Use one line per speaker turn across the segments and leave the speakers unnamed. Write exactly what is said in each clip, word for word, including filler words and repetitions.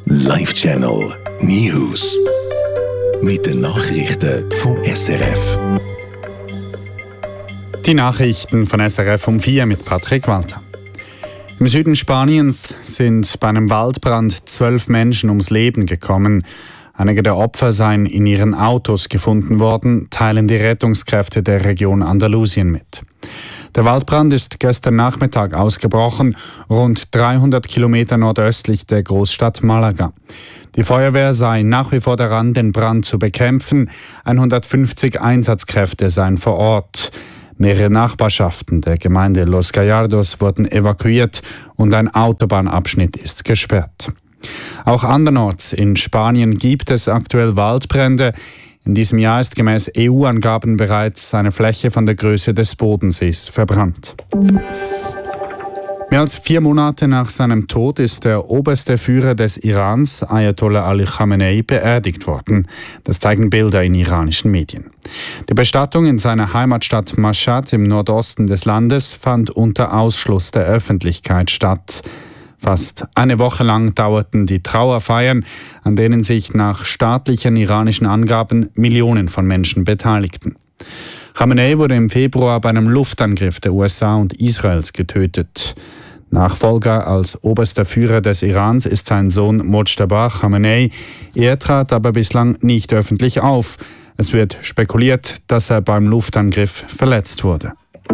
Live Channel News. Mit den Nachrichten vom S R F.
Die Nachrichten von S R F um vier mit Patrick Walter. Im Süden Spaniens sind bei einem Waldbrand zwölf Menschen ums Leben gekommen. Einige der Opfer seien in ihren Autos gefunden worden, teilen die Rettungskräfte der Region Andalusien mit. Der Waldbrand ist gestern Nachmittag ausgebrochen, rund dreihundert Kilometer nordöstlich der Großstadt Malaga. Die Feuerwehr sei nach wie vor daran, den Brand zu bekämpfen. hundertfünfzig Einsatzkräfte seien vor Ort. Mehrere Nachbarschaften der Gemeinde Los Gallardos wurden evakuiert und ein Autobahnabschnitt ist gesperrt. Auch andernorts in Spanien gibt es aktuell Waldbrände. In diesem Jahr ist gemäß E U-Angaben bereits eine Fläche von der Größe des Bodensees verbrannt. Mehr als vier Monate nach seinem Tod ist der oberste Führer des Irans, Ayatollah Ali Khamenei, beerdigt worden. Das zeigen Bilder in iranischen Medien. Die Bestattung in seiner Heimatstadt Mashhad im Nordosten des Landes fand unter Ausschluss der Öffentlichkeit statt. Fast eine Woche lang dauerten die Trauerfeiern, an denen sich nach staatlichen iranischen Angaben Millionen von Menschen beteiligten. Khamenei wurde im Februar bei einem Luftangriff der U S A und Israels getötet. Nachfolger als oberster Führer des Irans ist sein Sohn Mojtaba Khamenei. Er trat aber bislang nicht öffentlich auf. Es wird spekuliert, dass er beim Luftangriff verletzt wurde.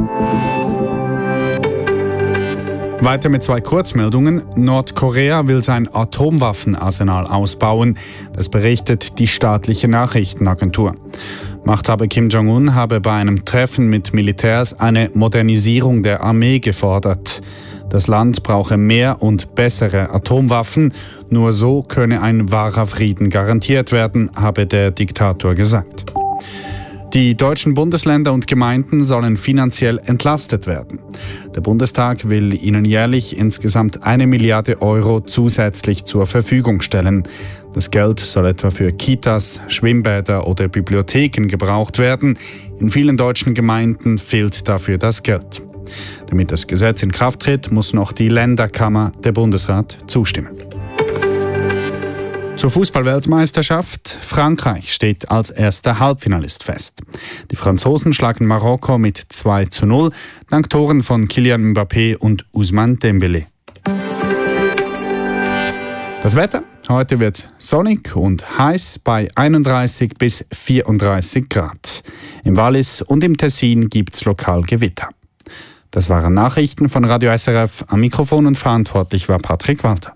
Weiter mit zwei Kurzmeldungen. Nordkorea will sein Atomwaffenarsenal ausbauen. Das berichtet die staatliche Nachrichtenagentur. Machthaber Kim Jong-un habe bei einem Treffen mit Militärs eine Modernisierung der Armee gefordert. Das Land brauche mehr und bessere Atomwaffen. Nur so könne ein wahrer Frieden garantiert werden, habe der Diktator gesagt. Die deutschen Bundesländer und Gemeinden sollen finanziell entlastet werden. Der Bundestag will ihnen jährlich insgesamt eine Milliarde Euro zusätzlich zur Verfügung stellen. Das Geld soll etwa für Kitas, Schwimmbäder oder Bibliotheken gebraucht werden. In vielen deutschen Gemeinden fehlt dafür das Geld. Damit das Gesetz in Kraft tritt, muss noch die Länderkammer, der Bundesrat, zustimmen. Zur Fußball-Weltmeisterschaft. Frankreich steht als erster Halbfinalist fest. Die Franzosen schlagen Marokko mit zwei zu null, dank Toren von Kylian Mbappé und Ousmane Dembélé. Das Wetter? Heute wird es sonnig und heiß bei einunddreißig bis vierunddreißig Grad. Im Wallis und im Tessin gibt es lokal Gewitter. Das waren Nachrichten von Radio S R F. Am Mikrofon und verantwortlich war Patrick Walter.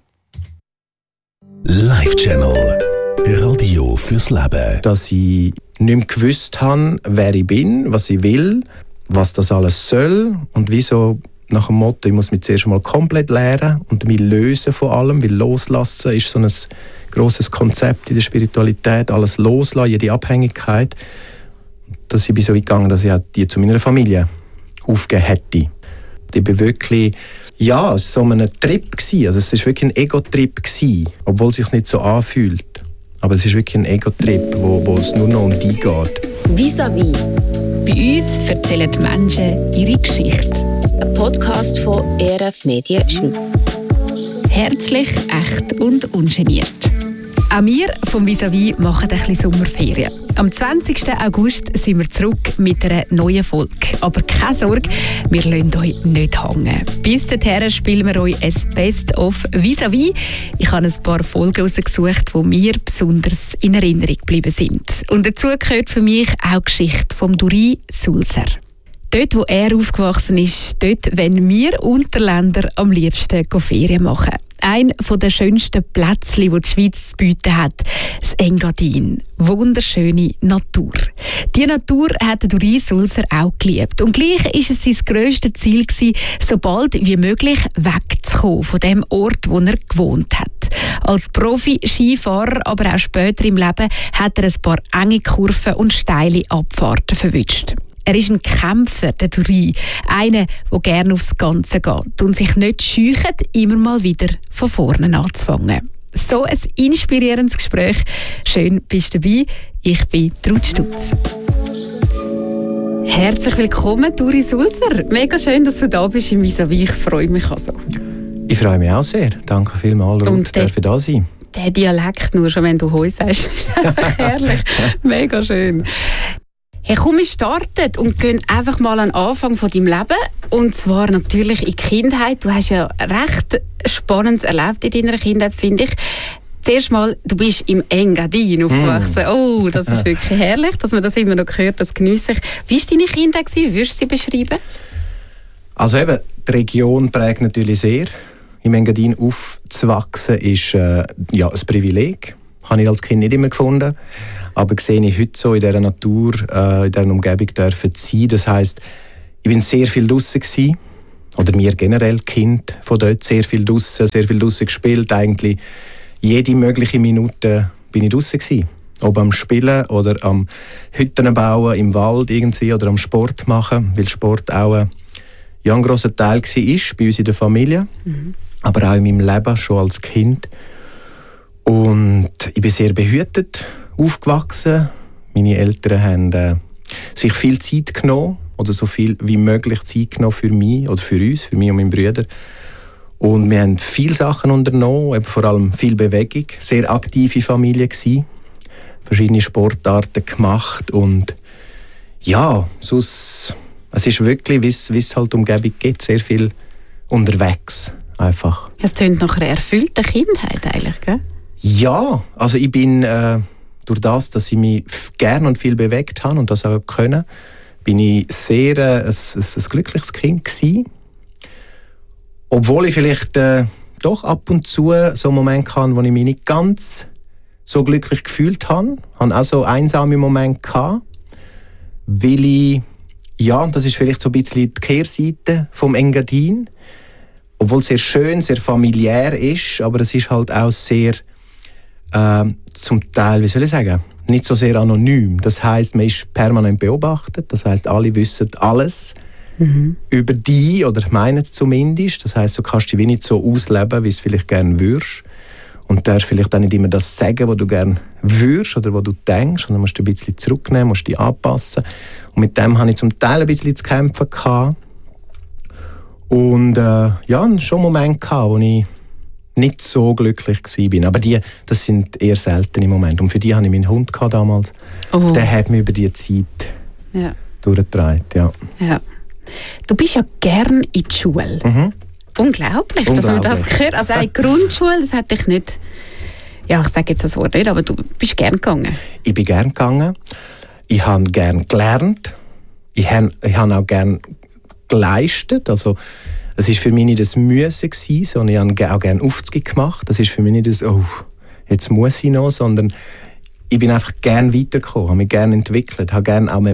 Live Channel Radio fürs Leben.
Dass ich nicht mehr gewusst habe, wer ich bin, was ich will, was das alles soll und wieso nach dem Motto, ich muss mich zuerst mal komplett lernen und mich lösen von allem, weil loslassen ist so ein grosses Konzept in der Spiritualität, alles loslassen, jede Abhängigkeit. Dass ich bin so weit gegangen, dass ich auch die zu meiner Familie aufgegeben hätte. Ich bin wirklich, ja, es war so ein Trip gewesen. Also es war wirklich ein Ego-Trip gewesen, obwohl es sich nicht so anfühlt. Aber es ist wirklich ein Ego-Trip, wo, wo es nur noch um die geht.
Vis-à-vis. Bei uns erzählen die Menschen ihre Geschichte. Ein Podcast von E R F Medien Schweiz. Herzlich, echt und ungeniert. Auch wir vom Vis-à-vis machen ein bisschen Sommerferien. Am zwanzigsten August sind wir zurück mit einer neuen Folge. Aber keine Sorge, wir lassen euch nicht hängen. Bis dahin spielen wir euch ein Best-of Vis-à-vis. Ich habe ein paar Folgen rausgesucht, die mir besonders in Erinnerung geblieben sind. Und dazu gehört für mich auch die Geschichte von Duri Sulzer. Dort, wo er aufgewachsen ist, dort wollen wir Unterländer am liebsten Ferien machen. Ein der schönsten Plätze, die die Schweiz zu bieten hat, das Engadin. Wunderschöne Natur. Die Natur hat Duri Sulzer auch geliebt. Und gleich war es sein grösstes Ziel, so bald wie möglich wegzukommen von dem Ort, wo er gewohnt hat. Als Profi-Skifahrer, aber auch später im Leben, hat er ein paar enge Kurven und steile Abfahrten verwünscht. Er ist ein Kämpfer, der Duri. Einer, der gerne aufs Ganze geht und sich nicht scheucht, immer mal wieder von vorne anzufangen. So ein inspirierendes Gespräch. Schön, bist du dabei. Ich bin Ruth Stutz. Herzlich willkommen, Duri Sulzer. Mega schön, dass du da bist im Vis-à-vis. Ich freue mich also.
Ich freue mich auch sehr. Danke vielmals, Ruth, dass ich da sein.
Der Dialekt, nur schon wenn du «Hoi» sagst. Herrlich, mega schön. Hey, komm, wir starten und gehen einfach mal an den Anfang von deinem Leben. Und zwar natürlich in die Kindheit. Du hast ja recht Spannendes erlebt in deiner Kindheit, finde ich. Zuerst mal, du bist im Engadin aufgewachsen. Mm. Oh, das ist wirklich herrlich, dass man das immer noch hört, das geniesse ich. Wie war deine Kindheit? Wie würdest du sie beschreiben?
Also eben, die Region prägt natürlich sehr. Im Engadin aufzuwachsen ist äh, ja, ein Privileg. Habe ich als Kind nicht immer gefunden. Aber sehe ich heute so in dieser Natur, äh, in dieser Umgebung dürfen sein. Das heisst, ich war sehr viel draussen gewesen. Oder wir generell, Kind von dort, sehr viel draussen, sehr viel draussen gespielt. Eigentlich jede mögliche Minute bin ich draussen gewesen. Ob am Spielen oder am Hütten bauen im Wald irgendwie oder am Sport machen, weil Sport auch ein, ja, ein grosser Teil war bei uns in der Familie, mhm. aber auch in meinem Leben schon als Kind. Und ich bin sehr behütet aufgewachsen. Meine Eltern haben äh, sich viel Zeit genommen oder so viel wie möglich Zeit genommen für mich oder für uns, für mich und meinen Brüder. Und wir haben viele Sachen unternommen, eben vor allem viel Bewegung, sehr aktive Familie gewesen, verschiedene Sportarten gemacht und ja, sonst, es ist wirklich, wie es halt Umgebung gibt, sehr viel unterwegs einfach.
Es klingt nach einer erfüllten Kindheit eigentlich, gell?
Ja, also ich bin äh, durch das, dass ich mich gerne und viel bewegt habe und das auch können, bin ich sehr äh, ein, ein, ein glückliches Kind gewesen. Obwohl ich vielleicht äh, doch ab und zu so einen Moment hatte, wo ich mich nicht ganz so glücklich gefühlt habe. Ich hatte auch so einsame Momente gehabt, weil ich, ja, das ist vielleicht so ein bisschen die Kehrseite vom Engadin, obwohl es sehr schön, sehr familiär ist, aber es ist halt auch sehr, äh, zum Teil, wie soll ich sagen, nicht so sehr anonym. Das heisst, man ist permanent beobachtet, das heisst, alle wissen alles mhm. über dich, oder meinen es zumindest. Das heisst, du kannst dich wie nicht so ausleben, wie du es vielleicht gerne würdest. Und du darfst vielleicht auch nicht immer das sagen, was du gerne würdest oder was du denkst, sondern musst du ein bisschen zurücknehmen, musst dich anpassen. Und mit dem hatte ich zum Teil ein bisschen zu kämpfen gehabt. Und äh, ja, schon Momente gehabt, wo ich nicht so glücklich war. Aber die, das sind eher seltene Momente. Und für die hatte ich meinen Hund gehabt damals. Oh. Der hat mich über diese Zeit ja. durchgetragen. Ja.
Ja. Du bist ja gern in die Schule. Mhm. Unglaublich, Unglaublich, dass man das gehört. Also eine Grundschule, das hätte ich nicht... Ja, ich sage jetzt das Wort nicht, aber du bist gern gegangen. Ich bin gern gegangen. Ich habe gern gelernt. Ich habe, ich habe auch gern geleistet. Also, es war für mich nicht das Müssen, sondern ich habe auch gerne Aufzüge gemacht. Das ist für mich nicht das, oh, jetzt muss ich noch, sondern ich bin einfach gerne weitergekommen, habe mich gerne entwickelt, habe gerne auch mehr,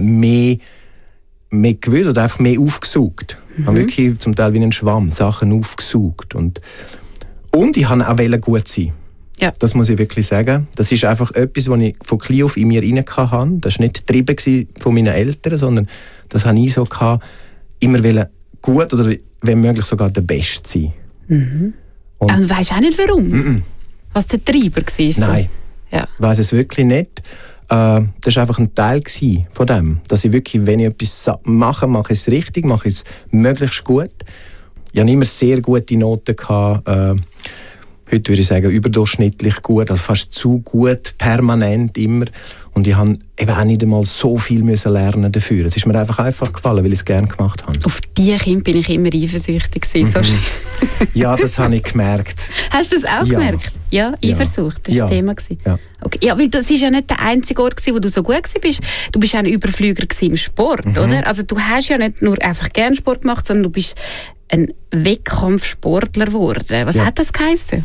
mehr gewusst oder einfach mehr aufgesaugt. Mhm. Ich habe wirklich zum Teil wie ein Schwamm Sachen aufgesaugt. Und, und ich wollte auch gut sein. Ja. Das muss ich wirklich sagen. Das ist einfach etwas, was ich von klein auf in mir rein hatte. Das war nicht getrieben von meinen Eltern, sondern das habe ich so gehabt, immer gut oder wenn möglich sogar der Beste sein. Mhm. Und, und weisst auch nicht warum? Mm-mm. Was der Treiber war?
Nein, ja. Ich weiss es wirklich nicht. Äh, das war einfach ein Teil von dem. Dass ich wirklich, wenn ich etwas mache, mache ich es richtig, mache ich es möglichst gut. Ich hatte immer sehr gute Noten gehabt, äh, heute würde ich sagen, überdurchschnittlich gut, also fast zu gut, permanent immer. Und ich musste eben auch nicht einmal so viel müssen lernen dafür. Es ist mir einfach einfach gefallen, weil ich es gerne gemacht habe.
Auf die Kinder bin ich immer eifersüchtig gewesen.
Mhm.
So
ja, das habe ich gemerkt.
Hast du das auch ja. gemerkt? Ja, Eifersucht, das war ja. das Thema.
Ja.
Okay. Ja, weil das war ja nicht der einzige Ort, wo du so gut warst. Du bist auch ein Überflüger im Sport, mhm. oder? Also du hast ja nicht nur einfach gerne Sport gemacht, sondern du bist ein Wettkampfsportler geworden. Was ja. hat das geheißen?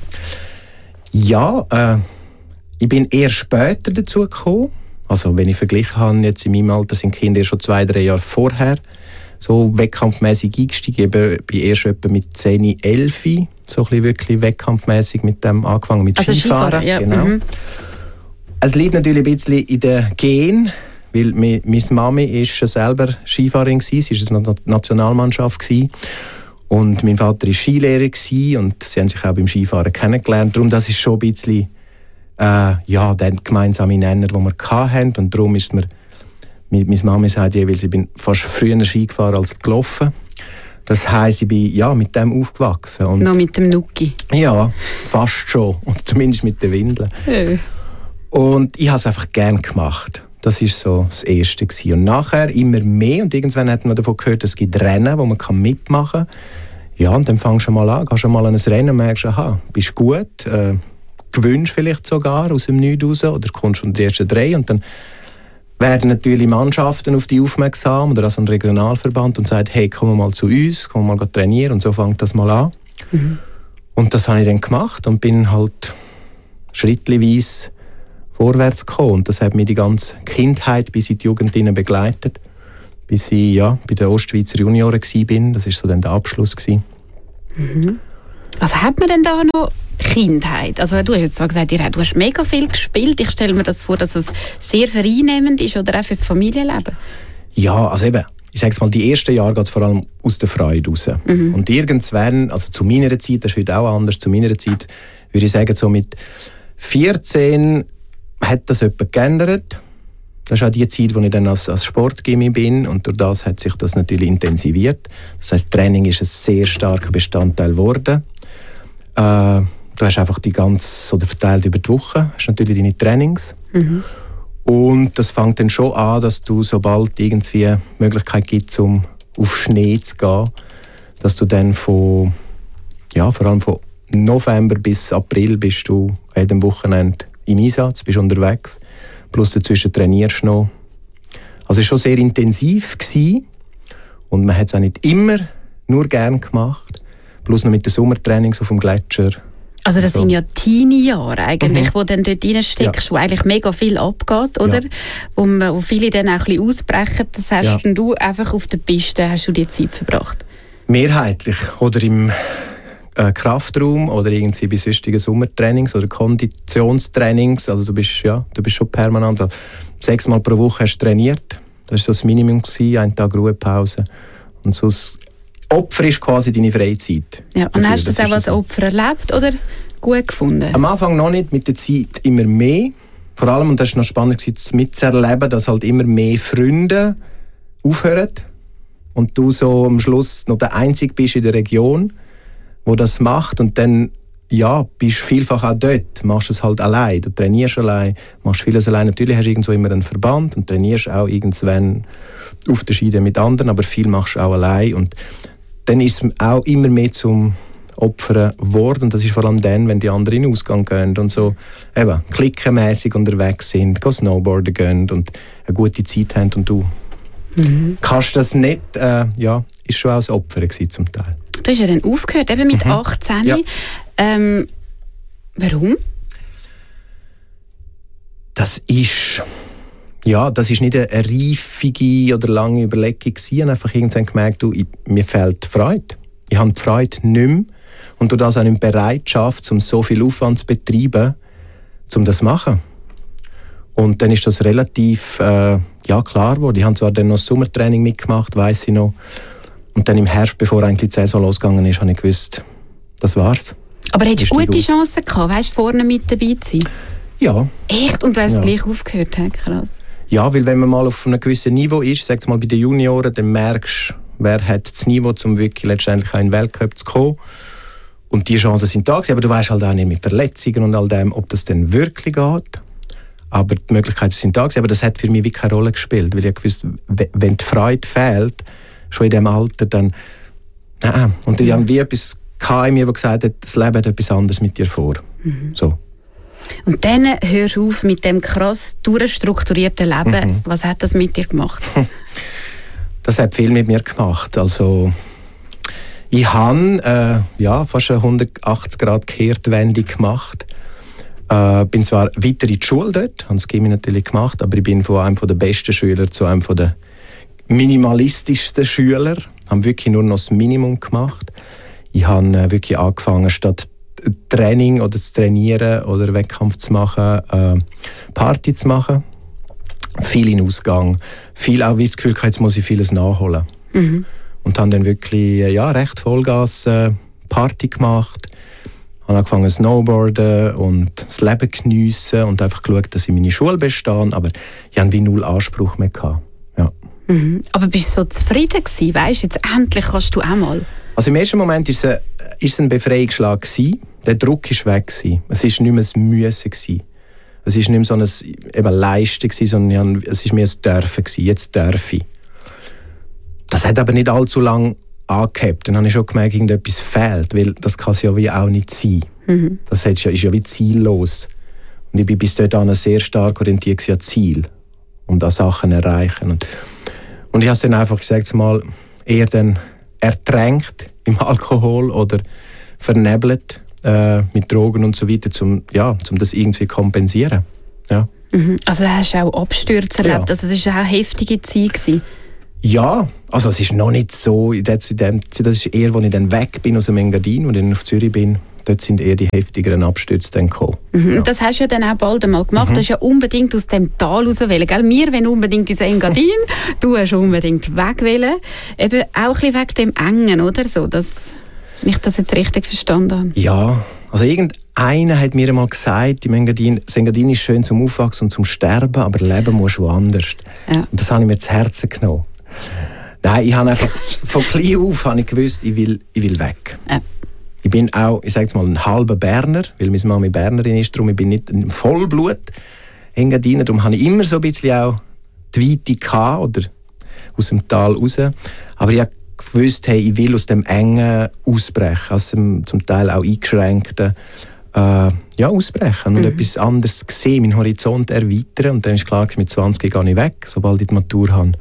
Ja, äh, ich bin eher später dazu gekommen. Also wenn ich verglichen habe, jetzt in meinem Alter sind die Kinder schon zwei, drei Jahre vorher so wettkampfmäßig eingestiegen. Ich bin erst etwa mit zehn, elf so ein bisschen wirklich wettkampfmäßig mit dem angefangen, mit
also
Skifahren.
Skifahren ja.
Genau. Mhm. Es liegt natürlich ein bisschen in den Gen, weil meine Mami ist selber Skifahrerin war, sie war in der Nationalmannschaft. Und mein Vater war Skilehrer und sie haben sich auch beim Skifahren kennengelernt. Darum das ist schon ein bisschen äh, ja, der gemeinsame Nenner, den wir hatten. Und darum ist mir, meine Mami sagt jeweils, ich bin fast früher Ski gefahren als gelaufen. Das heisst, ich bin ja, mit dem aufgewachsen. Und
noch mit dem Nuki?
Ja, fast schon. Und zumindest mit den Windeln. Ja. Und ich habe es einfach gerne gemacht. Das war so das Erste gewesen. Und nachher immer mehr. Und irgendwann hat man davon gehört, es gibt Rennen, wo man mitmachen kann. Ja, und dann fängst du mal an, gehst du mal an ein Rennen und merkst, aha, bist gut, äh, gewünscht vielleicht sogar aus dem Nichts raus oder kommst unter die ersten drei. Und dann werden natürlich Mannschaften auf dich aufmerksam oder also ein Regionalverband und sagen, hey, komm mal zu uns, komm mal trainieren. Und so fängt das mal an. Mhm. Und das habe ich dann gemacht und bin halt schrittweise vorwärts gekommen. Und das hat mich die ganze Kindheit bis in die Jugend begleitet. Bis ich ja, bei den Ostschweizer Junioren war. Das war so dann der Abschluss.
Mhm. Was hat man denn da noch Kindheit? Also du hast jetzt zwar gesagt, du hast mega viel gespielt. Ich stelle mir das vor, dass es sehr vereinnehmend ist oder auch fürs Familienleben.
Ja, also eben, ich sage mal, die ersten Jahre geht es vor allem aus der Freude raus. Mhm. Und irgendwann, also zu meiner Zeit, das ist heute auch anders, zu meiner Zeit würde ich sagen, so mit vierzehn hat das etwas geändert. Das ist auch die Zeit, wo ich dann als, als Sportgymmi bin und durch das hat sich das natürlich intensiviert. Das heisst, Training ist ein sehr starker Bestandteil geworden. Äh, du hast einfach die ganze, oder verteilt über die Woche, hast natürlich deine Trainings. Mhm. Und das fängt dann schon an, dass du, sobald irgendwie die Möglichkeit gibt, um auf Schnee zu gehen, dass du dann von, ja, vor allem von November bis April bist du an jedem Wochenende im Einsatz, bist unterwegs. Plus dazwischen trainierst du noch. Also es war schon sehr intensiv gewesen. Und man hat es auch nicht immer nur gern gemacht. Plus noch mit den Sommertrainings auf dem Gletscher.
Also das so. Sind ja Teenie-Jahre eigentlich, mhm. wo du dann dort reinsteckst, ja. Wo eigentlich mega viel abgeht, oder? Ja. Wo, man, wo viele dann auch ein bisschen ausbrechen. Das hast ja. du einfach auf der Piste, hast du die Zeit verbracht? Mehrheitlich.
Oder im äh, Kraftraum oder irgendwie bei sonstigen Sommertrainings oder Konditionstrainings. Also du bist, ja, du bist schon permanent. Also sechsmal pro Woche hast du trainiert. Das war so das Minimum gewesen, einen Tag Ruhepause. Und so das Opfer ist quasi deine Freizeit.
Ja, und dafür, hast du das, das auch als Opfer erlebt oder gut gefunden?
Am Anfang noch nicht, mit der Zeit immer mehr. Vor allem, und das war noch spannend mitzuerleben, dass halt immer mehr Freunde aufhören und du so am Schluss noch der Einzige bist in der Region, der das macht. Und dann ja, bist du vielfach auch dort, machst es halt allein, du trainierst allein, machst vieles allein. Natürlich hast du irgendwo immer einen Verband und trainierst auch irgendwann auf der Schiene mit anderen, aber viel machst du auch allein. Und dann ist es auch immer mehr zum Opfern geworden. Und das ist vor allem dann, wenn die anderen in den Ausgang gehen und so eben klickenmässig unterwegs sind, go Snowboarden gehen und eine gute Zeit haben und du mhm. kannst das nicht, äh, ja, ist schon auch das Opfer gewesen zum Teil.
Du hast ja dann aufgehört, eben mit mhm. achtzehn. Ja. Ähm, warum?
Das ist, ja, das ist nicht eine reifige oder lange Überlegung gewesen. Ich habe einfach irgendwann gemerkt, du, ich, mir fehlt die Freude. Ich habe die Freude nicht mehr und durch das auch nicht Bereitschaft, um so viel Aufwand zu betreiben, um das zu machen. Und dann ist das relativ äh, ja, klar geworden. Ich habe zwar dann noch das Sommertraining mitgemacht, weiss ich noch. Und dann im Herbst, bevor eigentlich die Saison losgegangen ist, habe ich gewusst, das war's.
Aber hättest du gute Chancen gehabt, weißt, vorne mit dabei zu sein?
Ja.
Echt? Und du hast ja. gleich aufgehört? Krass.
Ja, weil wenn man mal auf einem gewissen Niveau ist, sag's mal bei den Junioren, dann merkst du, wer hat das Niveau, um wirklich letztendlich auch in den Weltcup zu kommen. Und die Chancen sind da gewesen, aber du weißt halt auch nicht mit Verletzungen und all dem, ob das denn wirklich geht. Aber die Möglichkeiten sind da gewesen, aber das hat für mich wirklich keine Rolle gespielt, weil ich gewusst, wenn die Freude fehlt, schon in diesem Alter, dann nein. Und ich mhm. habe wie etwas in mir, das gesagt hat, das Leben hat etwas anderes mit dir vor. Mhm. So.
Und dann hörst du auf mit dem krass durchstrukturierten Leben. Mhm. Was hat das mit dir gemacht?
Das hat viel mit mir gemacht. Also, ich habe äh, ja, fast eine hundertachtzig Grad Kehrtwende gemacht. Ich äh, bin zwar weiter in die Schule dort, habe das Gymnasium natürlich gemacht, aber ich bin von einem der besten Schüler zu einem der minimalistischsten Schüler. Ich habe wirklich nur noch das Minimum gemacht. Ich habe äh, wirklich angefangen, statt Training oder zu trainieren oder Wettkampf zu machen, äh, Party zu machen. Viel in Ausgang. Viel auch wie das Gefühl, jetzt muss ich vieles nachholen. Mhm. Und habe dann wirklich ja, recht Vollgas äh, Party gemacht. Habe angefangen zu snowboarden und das Leben geniessen und einfach geschaut, dass ich meine Schule bestehe. Aber ich hatte wie null Anspruch mehr gehabt. Ja.
Mhm. Aber bist du so zufrieden gewesen? Weißt, jetzt endlich kannst du auch mal.
Also im ersten Moment war es ein, ist es ein Befreiungsschlag gewesen. Der Druck war weg gewesen. Es war nicht mehr ein Müssen gewesen. Es war nicht mehr so ein eben Leisten gewesen, sondern es war mehr ein Dürfen gewesen. Jetzt darf ich. Das hat aber nicht allzu lange angehabt. Dann habe ich schon gemerkt, irgendetwas fehlt, weil das kann es ja wie auch nicht sein. Mhm. Das ist ja, ist ja wie ziellos. Und ich bin bis dahin sehr stark orientiert an Ziel und an Sachen erreichen. Und, und ich habe es dann einfach gesagt, mal eher dann ertränkt im Alkohol oder vernebelt äh, mit Drogen und so weiter, um ja, zum das irgendwie kompensieren. Ja.
Mhm. Also hast du auch Abstürze erlebt? Ja. Also es war auch eine heftige Zeit gewesen.
Ja, also es ist noch nicht so, das ist eher, als ich dann weg bin aus dem Engadin und dann auf Zürich bin, dort sind eher die heftigeren Abstürze dann gekommen. Mhm.
Ja. Das hast du ja dann auch bald einmal gemacht, mhm. Du hast ja unbedingt aus dem Tal raus wollen, gell? Wir wollen unbedingt ins Engadin, du hast unbedingt weg wollen. Eben auch ein bisschen wegen dem Engen, oder so, dass, wenn ich das jetzt richtig verstanden habe.
Ja, also irgendeiner hat mir einmal gesagt, im Engadin, das Engadin ist schön zum Aufwachsen und zum Sterben, aber leben musst du woanders. Ja. Und das habe ich mir zu Herzen genommen. Nein, ich habe einfach von klein auf habe ich gewusst, ich will, ich will weg. Ja. Ich bin auch, ich sage jetzt mal, ein halber Berner, weil meine Mama Bernerin ist, darum ich bin nicht ein Vollblut Engadiner, darum habe ich immer so ein bisschen auch die Weite gehabt, oder aus dem Tal raus. Aber ich habe gewusst, hey, ich will aus dem Engen ausbrechen, aus dem zum Teil auch eingeschränkten äh, ja, ausbrechen und mhm. etwas anderes sehen, meinen Horizont erweitern. Und dann ist klar, mit zwanzig gehe ich weg, sobald ich die Matur habe.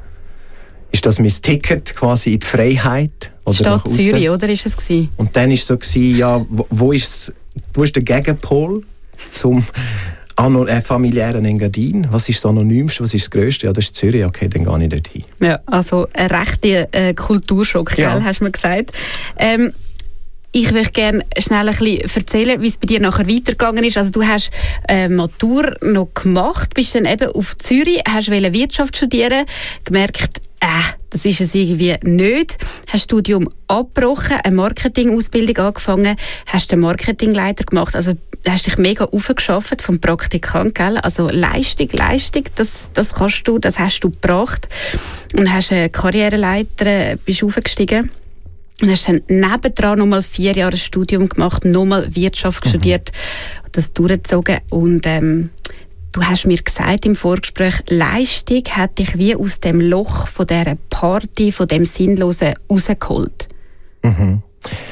Ist das mein Ticket quasi in die Freiheit? Oder
Stadt Zürich, oder ist es gewesen?
Und dann war es so, gewesen, ja, wo, wo, ist, wo ist der Gegenpol zum ano, äh, familiären Engadin? Was ist das Anonymste, was ist das Grösste? Ja, das ist Zürich, okay, dann gehe ich dorthin.
Ja, also ein rechter äh, Kulturschock, ja. Gell, hast du mir gesagt. Ähm, Ich möchte gerne schnell ein bisschen erzählen, wie es bei dir nachher weitergegangen ist. Also du hast äh, Matur noch gemacht, bist dann eben auf Zürich, hast wollen Wirtschaft studieren, gemerkt, äh, das ist es irgendwie nicht. Hast das Studium abgebrochen, eine Marketingausbildung angefangen, hast den Marketingleiter gemacht, also hast dich mega aufgeschafft vom Praktikant, gell? Also Leistung, Leistung, das, das kannst du, das hast du gebracht und hast eine Karriereleiter, bist aufgestiegen. Und hast dann nebendran nochmal vier Jahre Studium gemacht, nochmal Wirtschaft mhm. studiert, das durchgezogen. Und ähm, du hast mir gesagt im Vorgespräch, Leistung hat dich wie aus dem Loch von dieser Party, von dem Sinnlosen rausgeholt.
Mhm.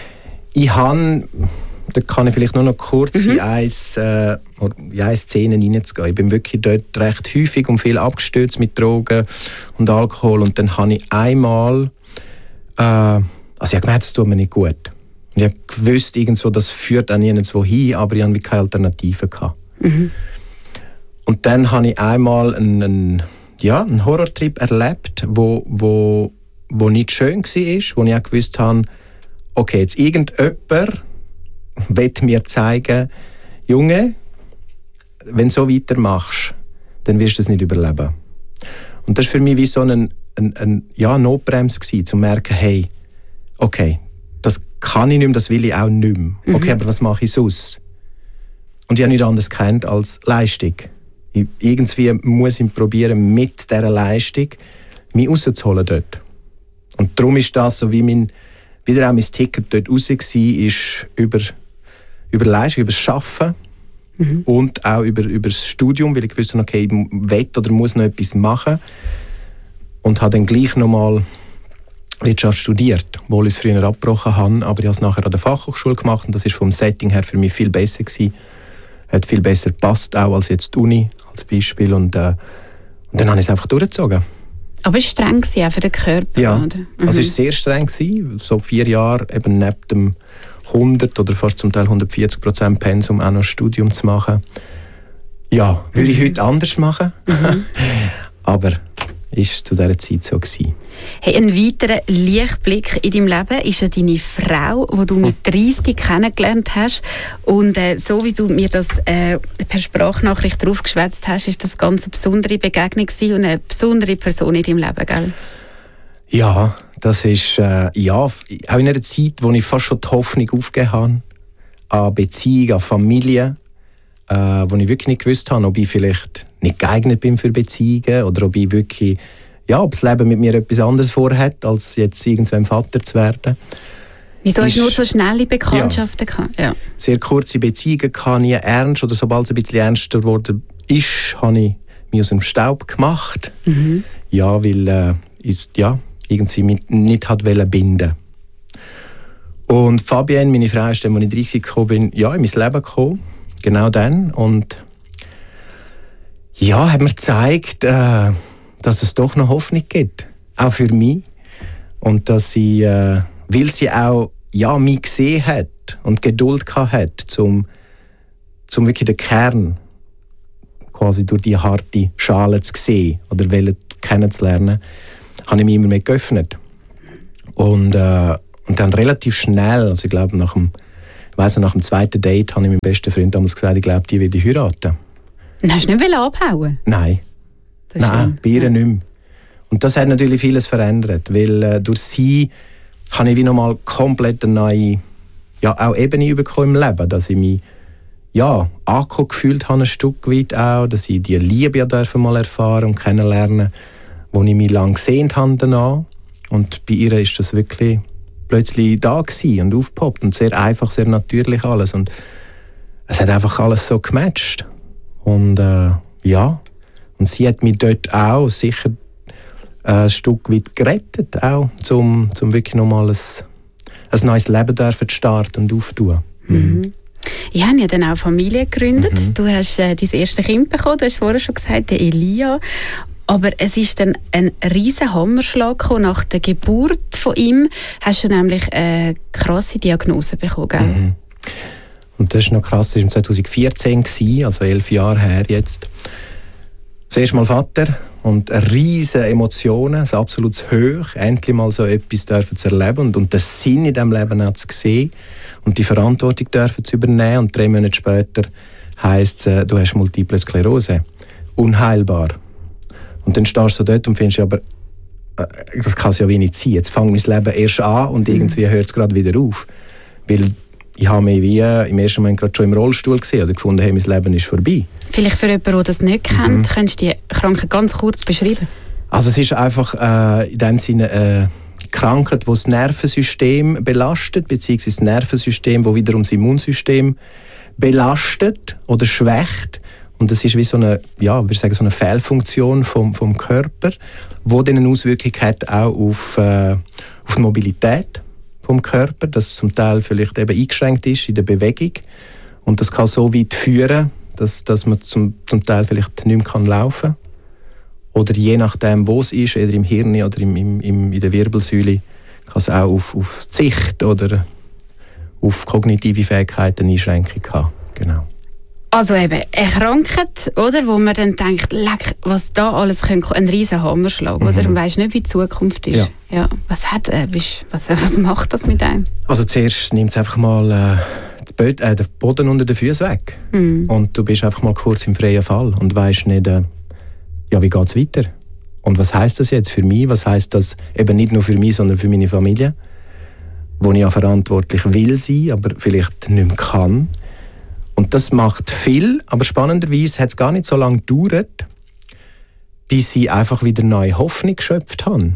Ich habe, da kann ich vielleicht nur noch kurz mhm. in, eins, äh, in eine Szene hineinzugehen. Ich bin wirklich dort recht häufig und viel abgestürzt mit Drogen und Alkohol. Und dann habe ich einmal... Äh, Also ich habe gemerkt, das tut mir nicht gut. Ich habe gewusst, irgendwo, das führt auch nirgendwo hin, aber ich hatte keine Alternative gehabt. Mhm. Und dann habe ich einmal einen, einen, ja, einen Horrortrip erlebt, wo, wo, wo nicht schön war, wo ich auch gewusst habe, okay, jetzt irgendjemand will mir zeigen, Junge, wenn du so weitermachst, dann wirst du es nicht überleben. Und das war für mich wie so ein, ein, ein ja, Notbremse gewesen, zu merken, hey, okay, das kann ich nicht mehr, das will ich auch nicht mehr. Okay, mhm. aber was mache ich sonst? Und ich habe nichts anderes gekannt als Leistung. Ich, irgendwie muss ich probieren, mit dieser Leistung mich rauszuholen dort. Und darum ist das so, wie mein, wieder auch mein Ticket dort raus war, ist über, über Leistung, über das Arbeiten mhm. und auch über, über das Studium, weil ich wusste, okay, ich will oder muss noch etwas machen. Und habe dann gleich nochmal Wirtschaft studiert, obwohl ich es früher abgebrochen habe, aber ich habe es nachher an der Fachhochschule gemacht und das war vom Setting her für mich viel besser gewesen. Hat viel besser gepasst, auch als jetzt die Uni als Beispiel und, äh, und dann habe ich es einfach durchgezogen.
Aber es war streng auch für den Körper,
ja.
oder? Mhm.
Also es war sehr streng gewesen, so vier Jahre eben neben dem hundert oder fast zum Teil hundertvierzig Prozent Pensum auch noch Studium zu machen. Ja, würde ich heute anders machen, mhm. aber ist zu dieser Zeit so gewesen.
Hey, ein weiterer Lichtblick in deinem Leben ist ja deine Frau, die du mit dreißig kennengelernt hast. Und äh, so wie du mir das äh, per Sprachnachricht draufgeschwätzt hast, ist das ganz eine besondere Begegnung gewesen und eine besondere Person in deinem Leben, gell?
Ja, das ist äh, ja, auch in einer Zeit, wo ich fast schon die Hoffnung aufgegeben habe, an Beziehung, an Familie, äh, wo ich wirklich nicht gewusst habe, ob ich vielleicht nicht geeignet bin für Beziehungen oder ob ich wirklich ja, ob das Leben mit mir etwas anderes vorhat, als jetzt irgendwann Vater zu werden.
Wieso hast
ist,
du nur so schnelle Bekanntschaften ja, gehabt? Ja.
Sehr kurze Beziehungen hatte ich ernst, oder sobald es ein bisschen ernster geworden ist, habe ich mich aus dem Staub gemacht. Mhm. Ja, weil äh, ich ja, irgendwie mit, nicht hat binden. Und Fabienne, meine Frau, ist dann, als ich dreißig gekommen bin, ja, in mein Leben gekommen. Genau dann. Und ja, hat mir gezeigt, äh, dass es doch noch Hoffnung gibt. Auch für mich. Und dass sie, äh, weil sie auch ja, mich gesehen hat und Geduld hat, zum, zum wirklich den Kern quasi durch die harte Schale zu sehen oder kennenzulernen, habe ich mich immer mehr geöffnet. Und, äh, und dann relativ schnell, also ich glaube nach dem, ich weiss noch, nach dem zweiten Date, habe ich meinem besten Freund damals gesagt, ich glaube, die will ich heiraten.
Und hast du nicht abhauen?
Nein. Nein, bei ihr ja. nicht mehr. Und das hat natürlich vieles verändert, weil äh, durch sie habe ich wie nochmal komplett eine neue ja, auch Ebene bekommen im Leben, dass ich mich ja, angekommen gefühlt habe, ein Stück weit auch, dass ich die Liebe ja dürfen mal erfahren und kennenlernen, wo ich mich lange gesehnt habe danach. Und bei ihr ist das wirklich plötzlich da gewesen und aufgepoppt und sehr einfach, sehr natürlich alles. Und es hat einfach alles so gematcht. Und äh, ja, und sie hat mich dort auch sicher äh, ein Stück weit gerettet, auch, um zum wirklich nochmal ein, ein neues Leben dürfen zu starten und aufzutun.
Mhm. Ich habe ja dann auch Familie gegründet. Mhm. Du hast äh, dein erstes Kind bekommen, du hast vorher schon gesagt, der Elia. Aber es ist dann ein riesen Hammerschlag gekommen. Nach der Geburt von ihm hast du nämlich eine krasse Diagnose bekommen, gell?
Mhm. Und das ist noch krass, das war zwanzig vierzehn, also elf Jahre her jetzt. Das erste Mal Vater und riesige Emotionen, ein absolutes Hoch, endlich mal so etwas dürfen zu erleben und, und den Sinn in diesem Leben auch zu sehen und die Verantwortung dürfen zu übernehmen. Und drei Monate später heisst es, du hast Multiple Sklerose. Unheilbar. Und dann stehst du dort und findest, aber das kann es ja wenig sein. Jetzt fängt mein Leben erst an und irgendwie hört es gerade wieder auf. Weil ich habe mich wie im ersten Moment gerade schon im Rollstuhl gesehen oder gefunden, hey, mein Leben ist vorbei. Vielleicht für jemanden, der das nicht kennt, mhm. könntest du die Krankheit ganz kurz beschreiben? Also es ist einfach äh, in dem Sinne eine äh, Krankheit, die das Nervensystem belastet, beziehungsweise das Nervensystem, das wiederum das Immunsystem belastet oder schwächt. Und das ist wie so eine, ja, wir sagen so eine Fehlfunktion vom, vom Körper, die dann eine Auswirkung hat auch auf, äh, auf die Mobilität vom Körper, das zum Teil vielleicht eben eingeschränkt ist in der Bewegung. Und das kann so weit führen, dass, dass man zum, zum Teil vielleicht nicht mehr kann laufen kann. Oder je nachdem, wo es ist, entweder im Hirn oder im, im, im, in der Wirbelsäule, kann es auch auf, auf die Sicht oder auf kognitive Fähigkeiten eine Einschränkung haben. Genau.
Also eben, eine Krankheit, oder, wo man dann denkt, leck, was da alles könnte, ein riesen Hammerschlag, mhm. oder? Und weisst nicht, wie die Zukunft ist. Ja. Ja. Was, hat, äh, was, was macht das mit einem? Also zuerst nimmt es einfach mal äh, Bö- äh, den Boden unter den Füßen weg. Mhm. Und du bist einfach mal kurz im freien Fall und weisst nicht, äh, ja, wie geht es weiter? Und was heisst das jetzt für mich? Was heisst das eben nicht nur für mich, sondern für meine Familie? Wo ich ja verantwortlich will sein, aber vielleicht nicht mehr kann. Und das macht viel, aber spannenderweise hat es gar nicht so lange gedauert, bis sie einfach wieder neue Hoffnung geschöpft haben.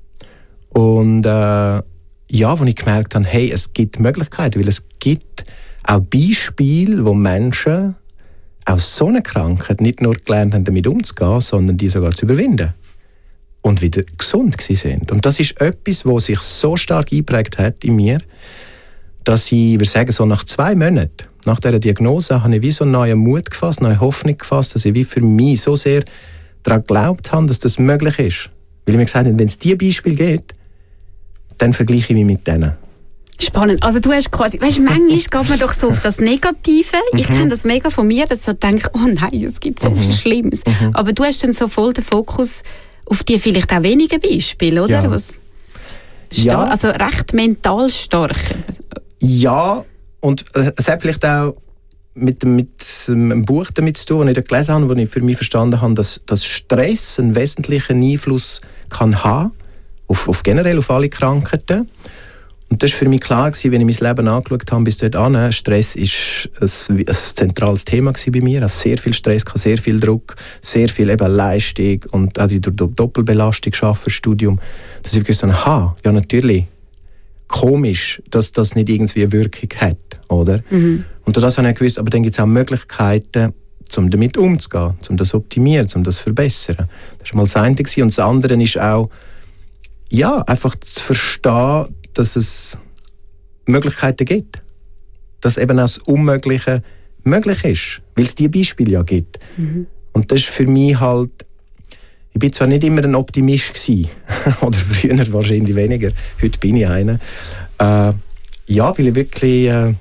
Und äh, ja, wo ich gemerkt habe, hey, es gibt Möglichkeiten, weil es gibt auch Beispiele, wo Menschen aus so einer Krankheit nicht nur gelernt haben, damit umzugehen, sondern die sogar zu überwinden und wieder gesund sind. Und das ist etwas, was sich so stark eingeprägt hat in mir, dass ich, wir sagen so nach zwei Monaten nach dieser Diagnose habe ich wie so einen neuen Mut gefasst, eine neue Hoffnung gefasst, dass ich wie für mich so sehr daran geglaubt habe, dass das möglich ist. Weil ich mir gesagt habe, wenn es diese Beispiele gibt, dann vergleiche ich mich mit denen. Spannend. Also du hast quasi, weißt du, manchmal geht man doch so auf das Negative. Ich kenne das mega von mir, dass ich denke, oh nein, es gibt so mhm. viel Schlimmes. Mhm. Aber du hast dann so voll den Fokus auf die vielleicht auch wenigen Beispiele, oder?
Ja.
Was ja. Also recht mental stark. Ja. Und es hat vielleicht auch mit, mit einem Buch damit zu tun, das ich da gelesen habe, wo ich für mich verstanden habe, dass, dass Stress einen wesentlichen Einfluss kann haben auf, auf generell auf alle Krankheiten.
Und das war für mich klar, wenn ich mein Leben angeschaut habe, bis dorthin. Stress war ein, ein zentrales Thema bei mir. Ich hatte sehr viel Stress, sehr viel Druck, sehr viel eben Leistung und auch die Doppelbelastung, Arbeiten, Studium. Dass ich gewusst habe, aha, ja natürlich, komisch, dass das nicht irgendwie eine Wirkung hat. Oder? Mhm. Und das habe ich gewusst, aber dann gibt es auch Möglichkeiten, um damit umzugehen, um das zu optimieren, um das zu verbessern. Das war mal das eine. Und das andere ist auch, ja, einfach zu verstehen, dass es Möglichkeiten gibt. Dass eben auch das Unmögliche möglich ist. Weil es diese Beispiele ja gibt. Mhm. Und das ist für mich halt, ich bin zwar nicht immer ein Optimist gewesen, oder früher wahrscheinlich weniger, heute bin ich einer. Äh, ja, weil ich wirklich äh,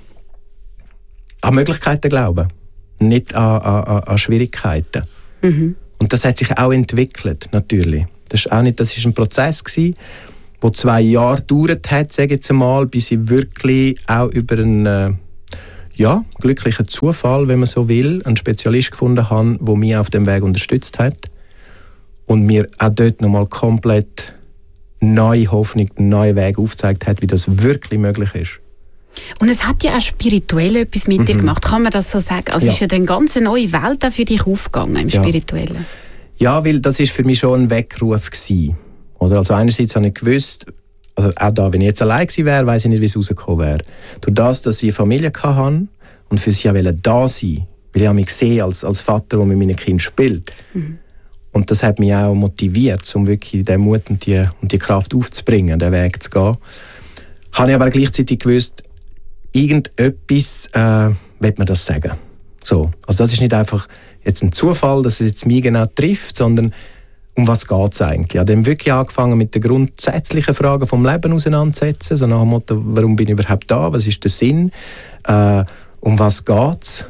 an Möglichkeiten glaube, nicht an, an, an Schwierigkeiten. Mhm. Und das hat sich auch entwickelt, natürlich. Das ist auch nicht, das ist ein Prozess gewesen, der zwei Jahre gedauert hat, sage ich jetzt einmal, bis ich wirklich auch über einen äh, ja, glücklichen Zufall, wenn man so will, einen Spezialist gefunden habe, der mich auf dem Weg unterstützt hat und mir auch dort nochmal komplett neue Hoffnung, einen neuen Weg aufgezeigt hat, wie das wirklich möglich ist.
Und es hat ja auch spirituell etwas mit mhm. dir gemacht, kann man das so sagen? Also
ja.
ist ja eine ganz neue Welt auch für dich aufgegangen im
ja.
Spirituellen.
Ja, weil das war für mich schon ein Weckruf gewesen. Oder? Also einerseits habe ich gewusst, also auch da, wenn ich jetzt allein gewesen wäre, weiss ich nicht, wie es rausgekommen wäre. Durch das, dass ich eine Familie hatte und für sie auch da sein, weil ich mich gesehen als, als Vater, der mit meinen Kindern spielt. Mhm. Und das hat mich auch motiviert, um wirklich den Mut und die, und die Kraft aufzubringen, den Weg zu gehen. Habe ich aber gleichzeitig gewusst, irgendetwas äh, will man das sagen. So. Also das ist nicht einfach jetzt ein Zufall, dass es jetzt mich genau trifft, sondern um was geht es eigentlich? Ich habe dann wirklich angefangen, mit den grundsätzlichen Fragen vom Leben auseinanderzusetzen. So nach dem Motto, warum bin ich überhaupt da? Was ist der Sinn? Äh, um was geht es?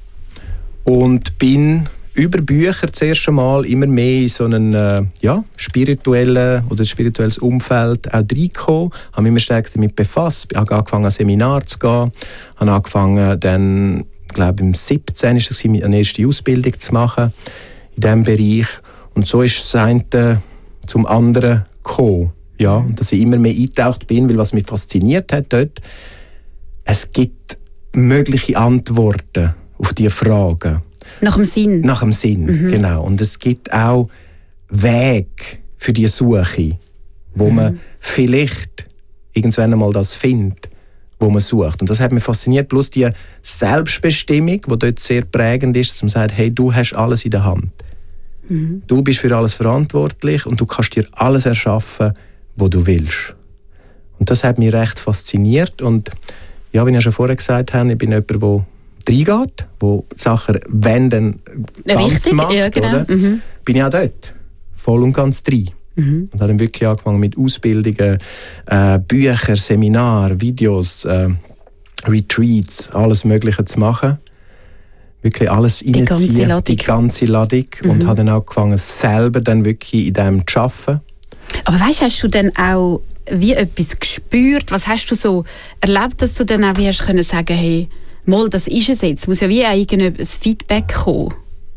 Und bin über Bücher zuerst einmal immer mehr in so einen äh, ja, spirituellen oder spirituelles Umfeld auch reingekommen. Ich habe mich immer stärker damit befasst. Ich habe angefangen, an Seminare zu gehen. Ich habe angefangen, dann, glaube ich, im siebzehn ist es, eine erste Ausbildung zu machen in diesem Bereich. Und so ist das eine zum anderen gekommen. Ja, und dass ich immer mehr eingetaucht bin, weil was mich fasziniert hat dort, es gibt mögliche Antworten auf diese Fragen.
Nach dem Sinn?
Nach dem Sinn, mhm. genau. Und es gibt auch Wege für die Suche, wo mhm. man vielleicht irgendwann einmal das findet, wo man sucht. Und das hat mich fasziniert. Plus die Selbstbestimmung, die dort sehr prägend ist, dass man sagt, hey, du hast alles in der Hand. Mhm. Du bist für alles verantwortlich und du kannst dir alles erschaffen, was du willst. Und das hat mich recht fasziniert. Und ja, wie ich ja schon vorher gesagt habe, ich bin jemand, der reingeht, der Sachen wenden ganz
Richtig,
macht.
ja, genau.
Oder? Mhm. Bin ich auch dort. Voll und ganz drin. Mhm. Und habe dann wirklich angefangen mit Ausbildungen, äh, Büchern, Seminaren, Videos, äh, Retreats, alles Mögliche zu machen. Wirklich alles reinziehen, die ganze Ladung. Mhm. Und habe dann auch angefangen, selber dann wirklich in dem zu arbeiten.
Aber weißt, hast du dann auch wie etwas gespürt? Was hast du so erlebt, dass du dann auch wie hast können sagen, hey, mal, das ist es jetzt. Es muss ja wie ein Feedback kommen.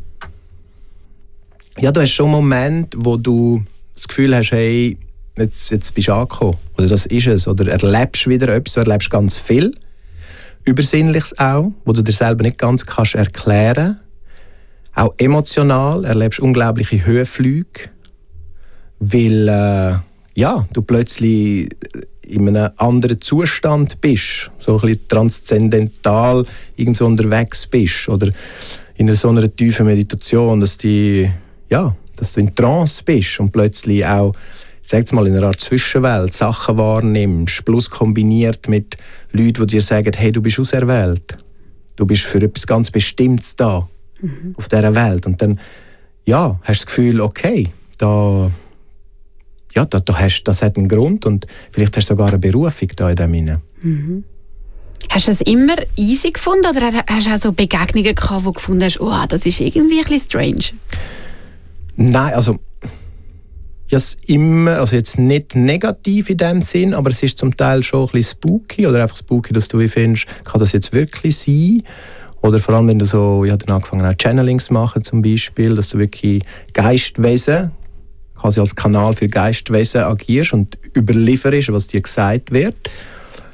Ja, du hast schon Momente, wo du das Gefühl hast, hey, jetzt, jetzt bist du angekommen. Oder das ist es. Oder erlebst wieder etwas. Du erlebst ganz viel. Übersinnliches auch, wo du dir selber nicht ganz kannst erklären. Auch emotional erlebst du unglaubliche Höhenflüge. Weil äh, ja, du plötzlich in einem anderen Zustand bist, so ein bisschen transzendental irgendwo unterwegs bist oder in so einer tiefen Meditation, dass, die, ja, dass du in Trance bist und plötzlich auch, sag mal, in einer Art Zwischenwelt Sachen wahrnimmst, plus kombiniert mit Leuten, die dir sagen, hey, du bist auserwählt, du bist für etwas ganz Bestimmtes da, mhm. auf dieser Welt. Und dann ja, hast du das Gefühl, okay, da Ja, da, da hast, das hat einen Grund und vielleicht hast du sogar eine Berufung da in dem hinein. Mhm.
Hast du es immer easy gefunden oder hast du auch so Begegnungen gehabt, wo du gefunden hast, oh, das ist irgendwie ein bisschen strange?
Nein, also ja, immer, also jetzt nicht negativ in dem Sinn, aber es ist zum Teil schon ein bisschen spooky oder einfach spooky, dass du findest, kann das jetzt wirklich sein? Oder vor allem, wenn du so, ich habe dann angefangen auch Channelings zu machen zum Beispiel, dass du wirklich Geistwesen quasi als Kanal für Geistwesen agierst und überlieferst, was dir gesagt wird.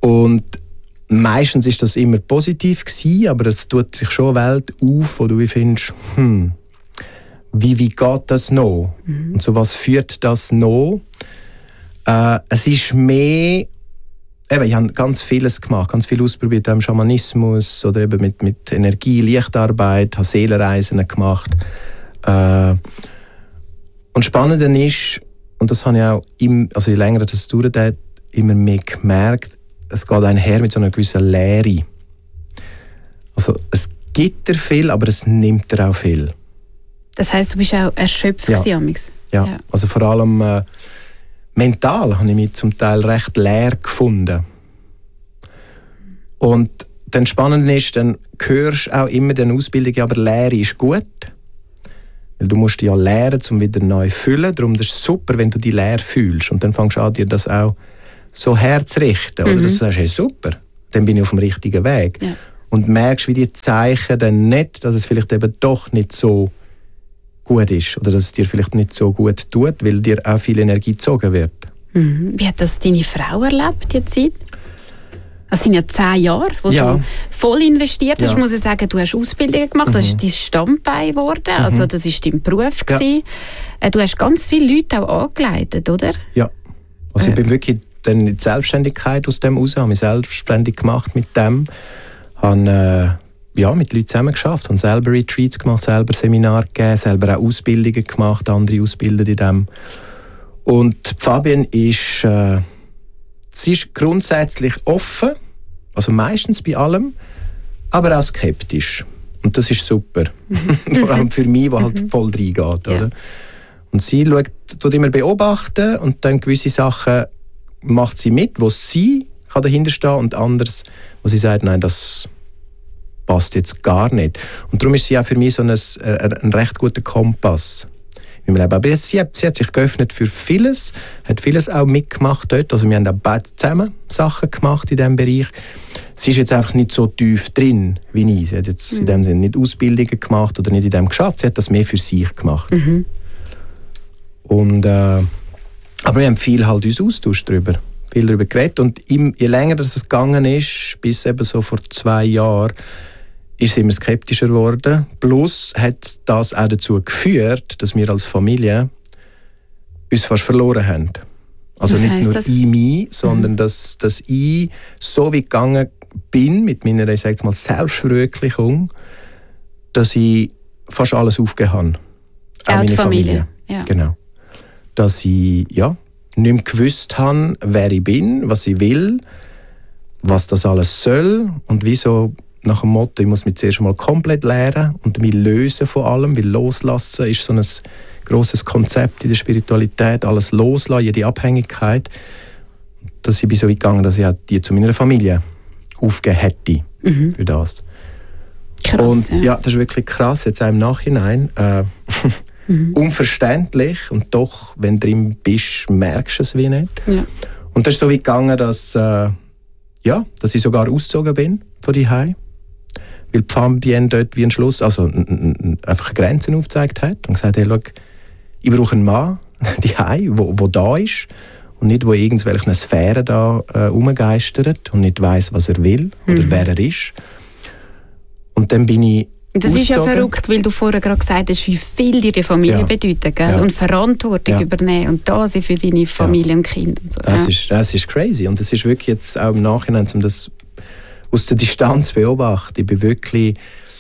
Und meistens ist das immer positiv gewesen, aber es tut sich schon eine Welt auf, wo du wie findest, hm, wie, wie geht das noch? Mhm. Und so was führt das noch? Äh, es ist mehr, eben, ich habe ganz vieles gemacht, ganz viel ausprobiert, im Schamanismus oder eben mit, mit Energie, Lichtarbeit, habe Seelenreisen gemacht. Äh, und spannend ist, und das habe ich auch, im, also je länger das dauert, immer mehr gemerkt, es geht einher mit so einer gewissen Leere. Also es gibt dir viel, aber es nimmt dir auch viel.
Das heisst, du bist auch erschöpft
ja.
gewesen,
ja.
ja,
also vor allem äh, mental habe ich mich zum Teil recht leer gefunden. Und dann spannend ist, dann hörst du auch immer den Ausbildung, aber Leere ist gut. Weil du musst dich ja lehren, um wieder neu zu füllen. Darum ist es super, wenn du dich leer fühlst. Und dann fängst du an, dir das auch so herzurichten. Oder mhm. dass du sagst, hey, super, dann bin ich auf dem richtigen Weg. Ja. Und merkst, wie die Zeichen dann nicht, dass es vielleicht eben doch nicht so gut ist. Oder dass es dir vielleicht nicht so gut tut, weil dir auch viel Energie gezogen wird.
Mhm. Wie hat das deine Frau erlebt, die Zeit? Das sind ja zehn Jahre, wo
ja.
du voll investiert hast.
Ja.
Ich muss sagen, du hast Ausbildungen gemacht, mhm. das ist dein Standbein geworden, mhm. also das war dein Beruf. Ja. Du hast ganz viele Leute auch angeleitet, oder?
Ja, also
äh.
ich bin wirklich dann in die Selbstständigkeit aus dem raus, habe mich selbstständig gemacht mit dem, habe äh, ja, mit Leuten zusammen geschafft, habe selber Retreats gemacht, selber Seminare gegeben, selber auch Ausbildungen gemacht, andere ausbildet in dem. Und Fabienne ist, äh, sie ist grundsätzlich offen, also meistens bei allem, aber auch skeptisch. Und das ist super. Vor allem für mich, der halt voll reingeht. Oder? Ja. Und sie schaut, tut immer beobachten und dann gewisse Sachen macht sie mit, wo sie kann dahinter stehen und anderes, wo sie sagt, nein, das passt jetzt gar nicht. Und darum ist sie auch für mich so ein, ein, ein recht guter Kompass. Aber jetzt, sie, hat, sie hat sich geöffnet für vieles, hat vieles auch mitgemacht dort. Also wir haben auch beide zusammen Sachen gemacht in diesem Bereich. Sie ist jetzt einfach nicht so tief drin wie ich. Sie hat jetzt mhm. in dem Sinne nicht Ausbildungen gemacht oder nicht in dem geschafft. Sie hat das mehr für sich gemacht. Mhm. Und, äh, aber wir haben viel halt uns austauscht darüber, viel darüber geredet. Und im, je länger das es gegangen ist, bis eben so vor zwei Jahren, ist sie immer skeptischer geworden. Plus hat das auch dazu geführt, dass wir als Familie uns fast verloren haben. Also
Was
nicht nur
das?
ich mich, sondern mhm. dass, dass ich so weit gegangen bin mit meiner, ich sage jetzt mal, Selbstverwirklichung, dass ich fast alles aufgegeben habe.
Auch, auch meine Familie. Familie. Ja.
Genau. Dass ich ja, nicht mehr gewusst habe, wer ich bin, was ich will, was das alles soll und wieso. Nach dem Motto, ich muss mich zuerst mal komplett lernen und mich lösen von allem, weil loslassen ist so ein grosses Konzept in der Spiritualität, alles loslassen, jede Abhängigkeit. Dass ich bin so weit gegangen, dass ich auch die zu meiner Familie aufgegeben hätte mhm. für das.
Krass,
und
ja.
ja, das ist wirklich krass, jetzt auch im Nachhinein. Äh, mhm. Unverständlich und doch, wenn du drin bist, merkst du es wie nicht. Ja. Und das ist so weit gegangen, dass, äh, ja, dass ich sogar ausgezogen bin von daheim. Weil die Fabienne dort wie ein Schluss, also n- n- einfach Grenzen aufgezeigt hat und gesagt hat, hey, schau, ich brauche einen Mann daheim, wo, wo da ist und nicht, wo irgendwelche Sphären da äh, rumgeistert und nicht weiss, was er will mhm. oder wer er ist. Und dann bin ich
Das ausgezogen. Ist ja verrückt, weil du vorher gerade gesagt hast, wie viel dir die Familie ja. bedeutet, gell? Ja. Und Verantwortung ja. übernehmen und da sein für deine Familie ja. und Kinder. Und so.
Das,
ja.
ist, das ist crazy und das ist wirklich jetzt auch im Nachhinein, um das aus der Distanz beobachten. Ich bin wirklich,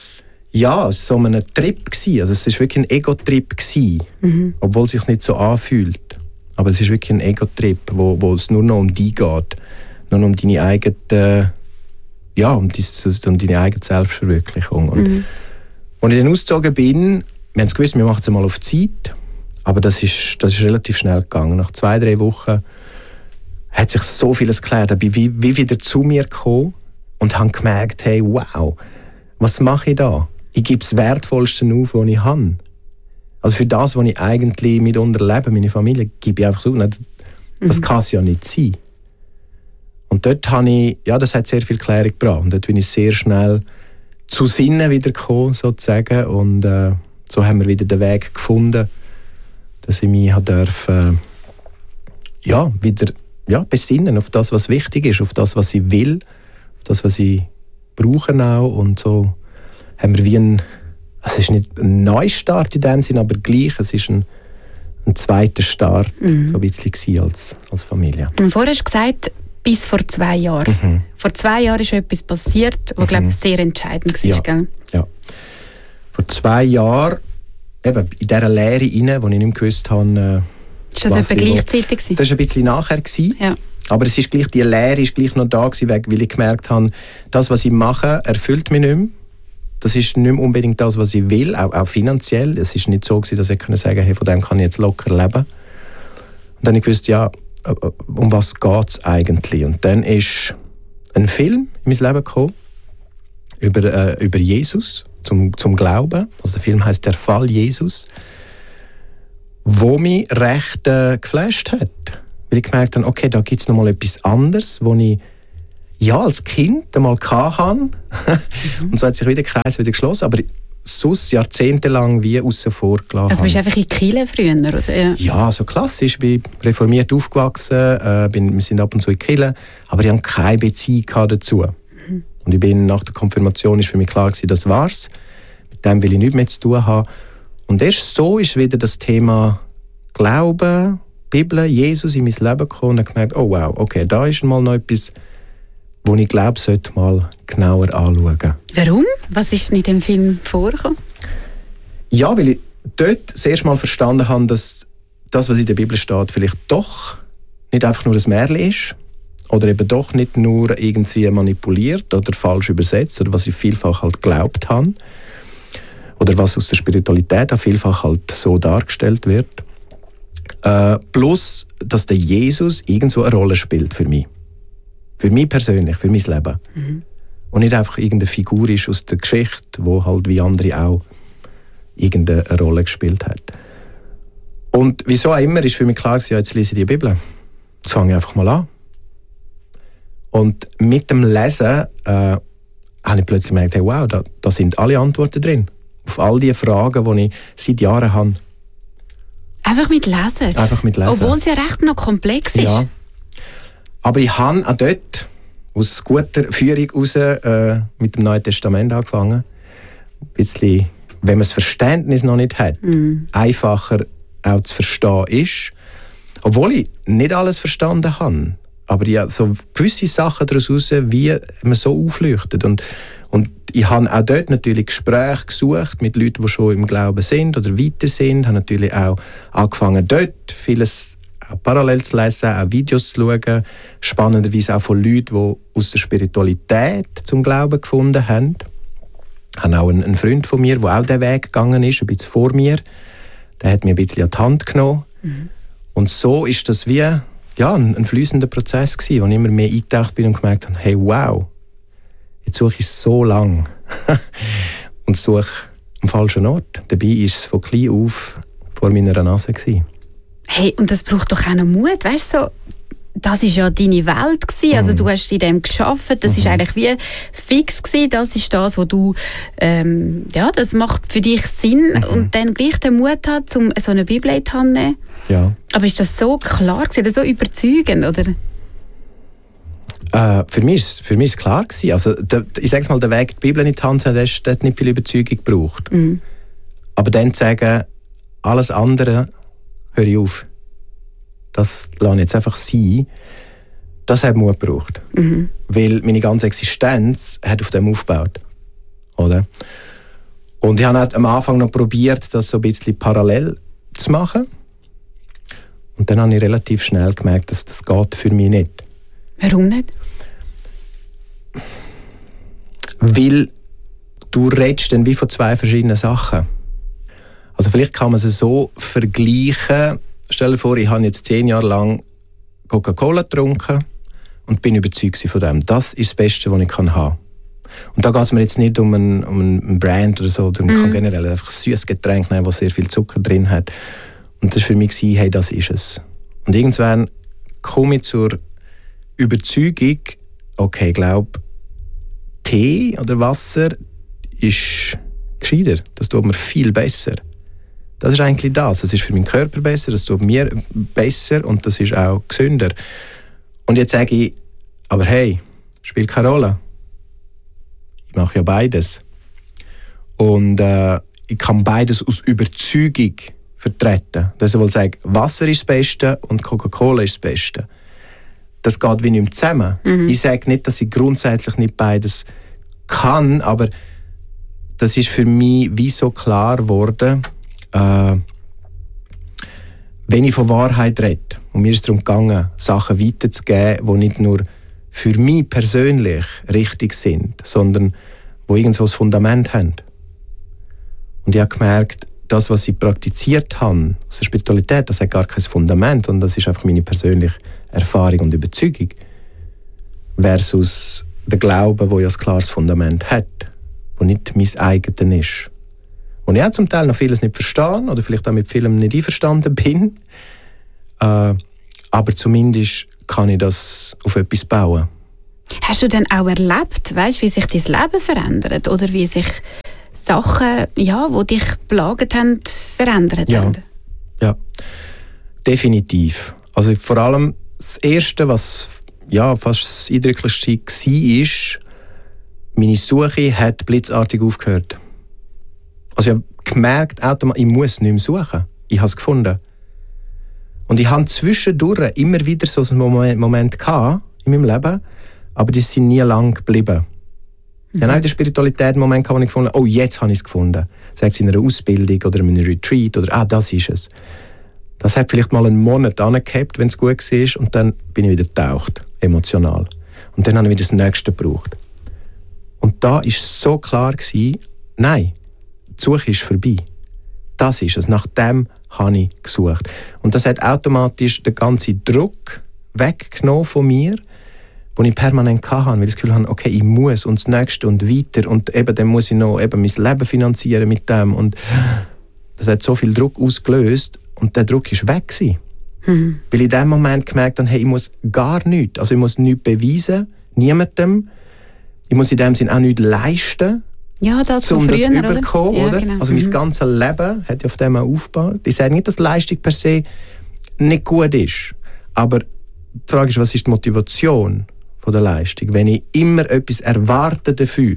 ja, es war so ein Trip gewesen. Also es war wirklich ein Ego-Trip gewesen, mhm. obwohl es sich nicht so anfühlt. Aber es ist wirklich ein Ego-Trip, wo, wo es nur noch um dich geht, nur noch um deine eigene, ja, um, die, um deine eigene Selbstverwirklichung. Und mhm. als ich dann ausgezogen bin, wir haben es gewusst, wir machen es mal auf Zeit, aber das ist, das ist relativ schnell gegangen. Nach zwei, drei Wochen hat sich so vieles geklärt. Ich bin wie, wie wieder zu mir gekommen und habe gemerkt, hey, wow, was mache ich da? Ich gebe das Wertvollste auf, was ich habe. Also für das, was ich eigentlich mitunter lebe, meine Familie, gebe ich einfach so. Das mhm. kann es ja nicht sein. Und dort habe ich, ja, das hat sehr viel Klärung gebracht. Und dort bin ich sehr schnell zu Sinnen wieder gekommen, sozusagen. Und äh, so haben wir wieder den Weg gefunden, dass ich mich durfte, äh, ja, wieder ja, besinnen auf das, was wichtig ist, auf das, was sie will, auf das, was sie brauchen auch. Und so haben wir wie ein, also es ist nicht ein Neustart in dem Sinn, aber gleich, es ist ein, ein zweiter Start, mhm. so ein bisschen als, als Familie.
Und vorher hast du gesagt, bis vor zwei Jahren. Mhm. Vor zwei Jahren ist etwas passiert, was, mhm. glaube ich, sehr entscheidend war.
Ja.
Gell?
Ja. Vor zwei Jahren, eben in dieser Lehre rein, wo ich nicht mehr gewusst habe,
ist das etwa gleichzeitig?
Das war ein bisschen nachher.
Ja.
Aber es ist gleich, die Lehre ist gleich noch da gewesen, weil ich gemerkt habe, das, was ich mache, erfüllt mich nicht mehr. Das ist nicht mehr unbedingt das, was ich will, auch, auch finanziell. Es war nicht so gewesen, dass ich sagen konnte, hey, von dem kann ich jetzt locker leben. Und dann habe ich gewusst, ja, um was geht es eigentlich? Und dann ist ein Film in mein Leben gekommen über, äh, über Jesus, zum, zum Glauben. Also der Film heisst «Der Fall Jesus», wo mich recht äh, geflasht hat. Weil ich gemerkt habe, okay, da gibt es noch mal etwas anderes, wo ich ja als Kind einmal hatte. Mhm. Und so hat sich wieder der Kreis wieder geschlossen, aber sonst jahrzehntelang wie außen vor gelassen.
Also bist du einfach in Kirche früher, oder? Ja,
ja, so klassisch. Ich bin reformiert aufgewachsen, äh, bin, wir sind ab und zu in Kirche, aber ich hatte keine Beziehung dazu. Mhm. Und ich bin, nach der Konfirmation war für mich klar, das war's. Mit dem will ich nichts mehr zu tun haben. Und erst so ist wieder das Thema Glauben, Bibel, Jesus in mein Leben gekommen und habe gemerkt, oh wow, okay, da ist mal noch etwas, wo ich glaube, sollte mal genauer anschauen.
Warum? Was ist in dem Film vorgekommen?
Ja, weil ich dort das erste Mal verstanden habe, dass das, was in der Bibel steht, vielleicht doch nicht einfach nur ein Märchen ist oder eben doch nicht nur irgendwie manipuliert oder falsch übersetzt oder was ich vielfach halt geglaubt habe oder was aus der Spiritualität auch vielfach halt so dargestellt wird. Äh, plus, dass der Jesus irgendwo eine Rolle spielt für mich. Für mich persönlich, für mein Leben. Mhm. Und nicht einfach irgendeine Figur ist aus der Geschichte, die halt wie andere auch irgendeine Rolle gespielt hat. Und wieso auch immer ist für mich klar, ja, jetzt lese ich die Bibel. Jetzt fange ich einfach mal an. Und mit dem Lesen äh, habe ich plötzlich gemerkt, hey, wow, da, da sind alle Antworten drin. Auf all die Fragen, die ich seit Jahren habe.
Einfach mit Lesen?
Einfach mit Lesen.
Obwohl es ja recht noch komplex ist.
Ja. Aber ich habe auch dort aus guter Führung heraus äh, mit dem Neuen Testament angefangen. Ein bisschen, wenn man das Verständnis noch nicht hat, mm. einfacher auch zu verstehen ist. Obwohl ich nicht alles verstanden habe. Aber ja, so gewisse Sachen daraus heraus, wie man so aufleuchtet. Und, und ich habe auch dort natürlich Gespräche gesucht mit Leuten, die schon im Glauben sind oder weiter sind. Ich habe natürlich auch angefangen, dort vieles auch parallel zu lesen, auch Videos zu schauen. Spannenderweise auch von Leuten, die aus der Spiritualität zum Glauben gefunden haben. Ich habe auch einen, einen Freund von mir, der auch diesen Weg gegangen ist, ein bisschen vor mir. Der hat mich ein bisschen an die Hand genommen. Mhm. Und so ist das wie ja, ein, ein fließender Prozess gewesen, wo ich immer mehr eingetaucht bin und gemerkt habe, hey, wow, jetzt suche ich so lange und suche am falschen Ort. Dabei war es von klein auf vor meiner Nase gewesen.
Hey, und das braucht doch auch noch Mut, weißt du, so, das war ja deine Welt gewesen. Also du hast in dem gearbeitet, das mhm. ist eigentlich wie fix gewesen. Das ist das, was du, ähm, ja, das macht für dich Sinn mhm. und dann gleich den Mut hat, um so eine Bibel in die Hand zu nehmen.
Ja.
Aber ist das so klar gewesen, so überzeugend, oder?
Äh, für mich ist für mich ist klar gewesen. Also der, ich sage mal, der Weg, die Bibel in die Hand zu nehmen, das hat nicht viel Überzeugung gebraucht. Mhm. Aber dann zu sagen, alles andere höre ich auf. Das lasse ich jetzt einfach sein. Das hat Mut gebraucht. Mhm. Weil meine ganze Existenz hat auf dem aufgebaut. Oder? Und ich habe am Anfang noch probiert, das so ein bisschen parallel zu machen. Und dann habe ich relativ schnell gemerkt, dass das geht für mich nicht.
Warum nicht?
Weil du redest dann wie von zwei verschiedenen Sachen. Also vielleicht kann man es so vergleichen. Stell dir vor, ich habe jetzt zehn Jahre lang Coca-Cola getrunken und bin überzeugt von dem. Das ist das Beste, was ich haben kann. Und da geht es mir jetzt nicht um einen, um einen Brand oder so. Man mm. kann generell einfach ein süßes Getränk nehmen, das sehr viel Zucker drin hat. Und das war für mich, hey, das ist es. Und irgendwann komme ich zur Überzeugung, okay, ich glaube, Tee oder Wasser ist gescheiter. Das tut mir viel besser. Das ist eigentlich das. Das ist für meinen Körper besser, das tut mir besser und das ist auch gesünder. Und jetzt sage ich, aber hey, spielt keine Rolle. Ich mache ja beides. Und äh, ich kann beides aus Überzeugung vertreten. Das will sagen, Wasser ist das Beste und Coca-Cola ist das Beste. Das geht wie nicht mehr zusammen. Mhm. Ich sage nicht, dass ich grundsätzlich nicht beides kann, aber das ist für mich wie so klar geworden, äh, wenn ich von Wahrheit rede, und mir ist es darum gegangen, Sachen weiterzugeben, die nicht nur für mich persönlich richtig sind, sondern die irgendwo ein Fundament haben. Und ich habe gemerkt, das, was ich praktiziert habe, aus der Spiritualität, das hat gar kein Fundament, sondern das ist einfach meine persönliche Erfahrung und Überzeugung. Versus der Glaube, der ja ein klares Fundament hat, der nicht mein eigenes ist. Und ich auch zum Teil noch vieles nicht verstehe oder vielleicht auch mit vielem nicht einverstanden bin. Äh, aber zumindest kann ich das auf etwas bauen.
Hast du denn auch erlebt, weißt, wie sich dein Leben verändert? Oder wie sich Sachen, ja, die dich plagt haben, verändert
ja.
haben?
Ja, definitiv. Also vor allem das Erste, was ja, fast das Eindrücklichste war, ist, meine Suche hat blitzartig aufgehört. Also ich habe gemerkt, ich muss nicht mehr suchen. Ich habe es gefunden. Und ich hatte zwischendurch immer wieder so einen Moment, Moment gehabt in meinem Leben, aber die sind nie lang geblieben. Mhm. Ich hatte auch in der Spiritualität einen Moment gehabt, wo ich gefunden habe, oh, jetzt habe ich es gefunden. Sei es in einer Ausbildung oder in einem Retreat oder ah, das ist es. Das hat vielleicht mal einen Monat angehabt, wenn es gut war, und dann bin ich wieder getaucht, emotional. Und dann habe ich wieder das Nächste gebraucht. Und da war es so klar, nein, die Suche ist vorbei. Das ist es. Nach dem habe ich gesucht. Und das hat automatisch den ganzen Druck weggenommen von mir, den ich permanent hatte, weil ich das Gefühl hatte, okay, ich muss und das Nächste und weiter und eben dann muss ich noch eben mein Leben finanzieren mit dem. Und das hat so viel Druck ausgelöst und der Druck war weg gewesen. Mhm. Weil ich in dem Moment gemerkt habe, hey, ich muss gar nichts. Also ich muss nichts beweisen, niemandem. Ich muss in dem Sinne auch nichts leisten.
Ja, das
um
von früher,
das überkommen,
oder?
oder?
Ja, genau.
Also
mhm.
mein ganzes Leben hat ja auf dem auch aufgebaut. Ich sage nicht, dass Leistung per se nicht gut ist. Aber die Frage ist, was ist die Motivation von der Leistung? Wenn ich immer etwas erwarte dafür,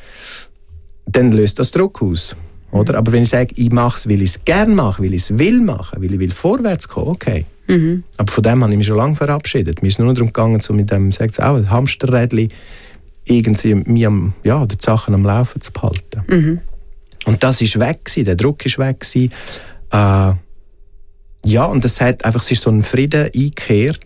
dann löst das Druck aus. Oder? Mhm. Aber wenn ich sage, ich mache es, weil ich es gerne mache, weil ich es will machen, weil ich will vorwärts kommen, okay. Mhm. Aber von dem habe ich mich schon lange verabschiedet. Mir ist nur darum gegangen, so mit dem, sagt auch, ein Hamsterrädchen, irgendwie mich am, ja, die Sachen am Laufen zu behalten. Mhm. Und das ist weg gewesen, der Druck ist weg gewesen. Äh, ja, und es hat einfach, es ist so ein Frieden eingekehrt,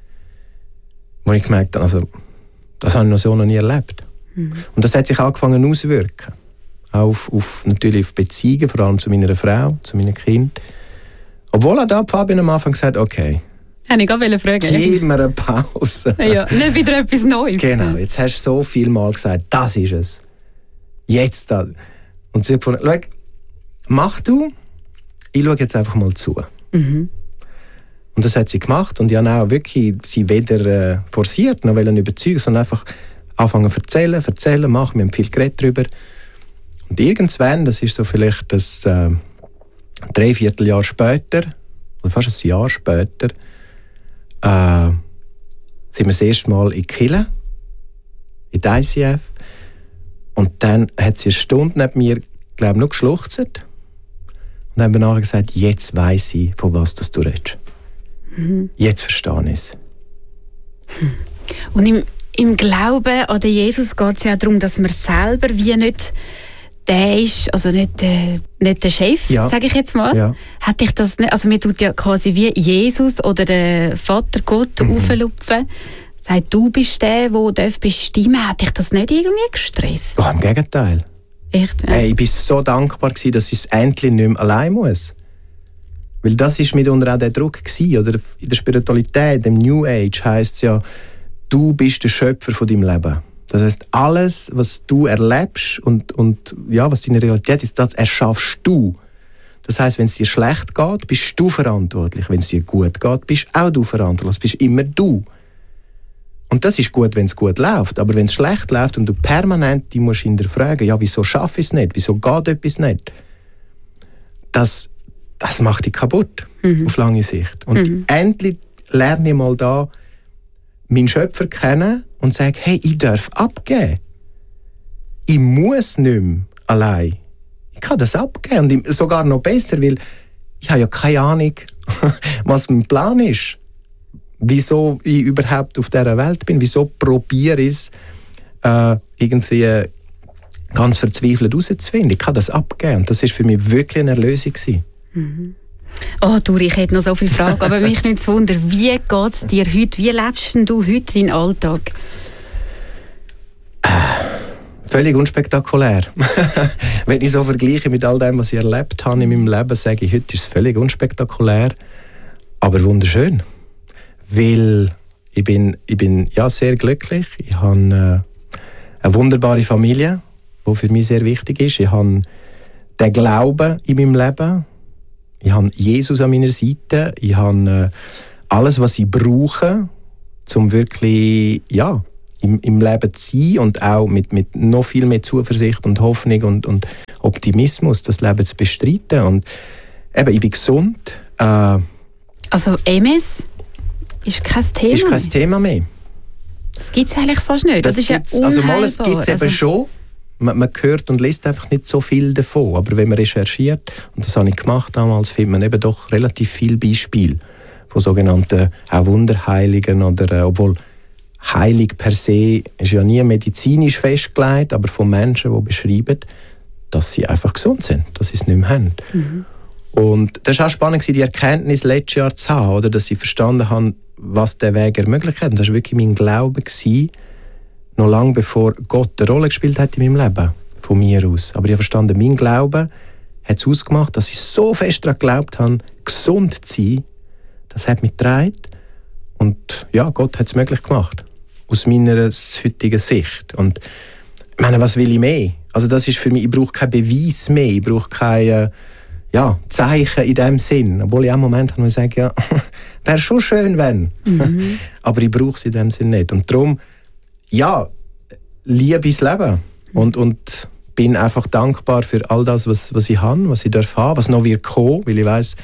wo ich gemerkt habe, also, das habe ich noch so noch nie erlebt. Mhm. Und das hat sich angefangen auszuwirken. Auch auf, auf, natürlich auf Beziehungen, vor allem zu meiner Frau, zu meinen Kindern. Obwohl auch da Fabian am Anfang gesagt hat, okay,
habe ich gerade fragen.
Gib mir eine Pause.
Ja, nicht wieder etwas Neues.
Genau, jetzt hast du so viel Mal gesagt, das ist es. Jetzt das. Und sie hat gefunden, schau, mach du, ich schaue jetzt einfach mal zu. Mhm. Und das hat sie gemacht und ich habe auch wirklich sie weder äh, forciert noch überzeugen, sondern einfach anfangen zu erzählen, erzählen, machen. Wir haben viel geredet darüber. Und irgendwann, das ist so vielleicht das äh, Dreivierteljahr später, oder fast ein Jahr später, Äh, sind wir das erste Mal in Kille, in der I C F. Und dann hat sie eine Stunde neben mir, glaube ich, noch geschluchzt. Und dann haben wir nachher gesagt, jetzt weiss ich, von was das du redest. Mhm. Jetzt verstehe ich es.
Und im, im Glauben an Jesus geht es ja darum, dass man selber wie nicht der ist, also nicht der, nicht der Chef, ja. sage ich jetzt mal. Ja. Hat dich das nicht, also man tut ja quasi wie Jesus oder der Vater Gott mhm. auflupfen. Sagt, du bist der, der bestimmen darf. Hat dich das nicht irgendwie gestresst?
Oh, im Gegenteil.
Echt? Ja.
Hey, ich war so dankbar, dass ich es endlich nicht mehr allein muss. Weil das war mitunter auch der Druck gewesen, oder in der Spiritualität, im New Age, heisst es ja, du bist der Schöpfer von deinem Leben. Das heisst, alles, was du erlebst und, und ja, was deine Realität ist, das erschaffst du. Das heisst, wenn es dir schlecht geht, bist du verantwortlich. Wenn es dir gut geht, bist auch du verantwortlich. Das bist immer du. Und das ist gut, wenn es gut läuft. Aber wenn es schlecht läuft und du permanent die musst hinterfragen, ja, wieso schaffe ich es nicht? Wieso geht etwas nicht? Das, das macht dich kaputt, mhm. auf lange Sicht. Und mhm. endlich lerne ich mal da, meinen Schöpfer kennen und sage, hey, ich darf abgeben. Ich muss nicht mehr allein. Ich kann das abgeben. Und sogar noch besser, weil ich habe ja keine Ahnung, was mein Plan ist. Wieso ich überhaupt auf dieser Welt bin. Wieso probiere ich es, äh, irgendwie ganz verzweifelt herauszufinden. Ich kann das abgeben. Und das war für mich wirklich eine Erlösung.
Mhm. Oh, du, ich hätte noch so viele Fragen, aber mich nicht zu wundern, wie geht es dir heute? Wie lebst du heute deinen Alltag?
Äh, völlig unspektakulär. Wenn ich so vergleiche mit all dem, was ich erlebt habe in meinem Leben, sage ich, heute ist es völlig unspektakulär, aber wunderschön. Weil ich bin, ich bin ja, sehr glücklich. Ich habe äh, eine wunderbare Familie, die für mich sehr wichtig ist. Ich habe den Glauben in meinem Leben. Ich habe Jesus an meiner Seite. Ich habe äh, alles, was ich brauche, um wirklich ja, im, im Leben zu sein und auch mit, mit noch viel mehr Zuversicht und Hoffnung und, und Optimismus das Leben zu bestreiten. Und eben, ich bin gesund. Äh,
also M S ist kein Thema
ist kein
mehr?
Thema mehr.
Das gibt es eigentlich fast nicht. Das, das ist ja unheilbar.
Also mal, es gibt es eben also schon. Man, man hört und liest einfach nicht so viel davon. Aber wenn man recherchiert, und das habe ich gemacht damals, findet man eben doch relativ viele Beispiele von sogenannten auch Wunderheiligen. Oder, äh, obwohl heilig per se ist ja nie medizinisch festgelegt, aber von Menschen, die beschreiben, dass sie einfach gesund sind, dass sie es nicht mehr haben. Mhm. Und das war auch spannend, die Erkenntnis letztes Jahr zu haben, oder, dass sie verstanden haben, was der Weg ermöglicht hat. Und das war wirklich mein Glaube, noch lange bevor Gott eine Rolle gespielt hat in meinem Leben, von mir aus. Aber ich habe verstanden, mein Glaube hat es ausgemacht, dass ich so fest daran geglaubt habe, gesund zu sein. Das hat mich getragen. Und ja, Gott hat es möglich gemacht. Aus meiner heutigen Sicht. Und ich meine, was will ich mehr? Also das ist für mich, ich brauche keinen Beweis mehr. Ich brauche keine ja, Zeichen in dem Sinn. Obwohl ich auch einen Moment habe, wo ich sage, ja, wäre schon schön, wenn. Mhm. Aber ich brauche es in dem Sinn nicht. Und darum, ja, liebe das Leben. Und, und bin einfach dankbar für all das, was, was ich habe, was ich darf haben, was noch wird kommen, weil ich weiss,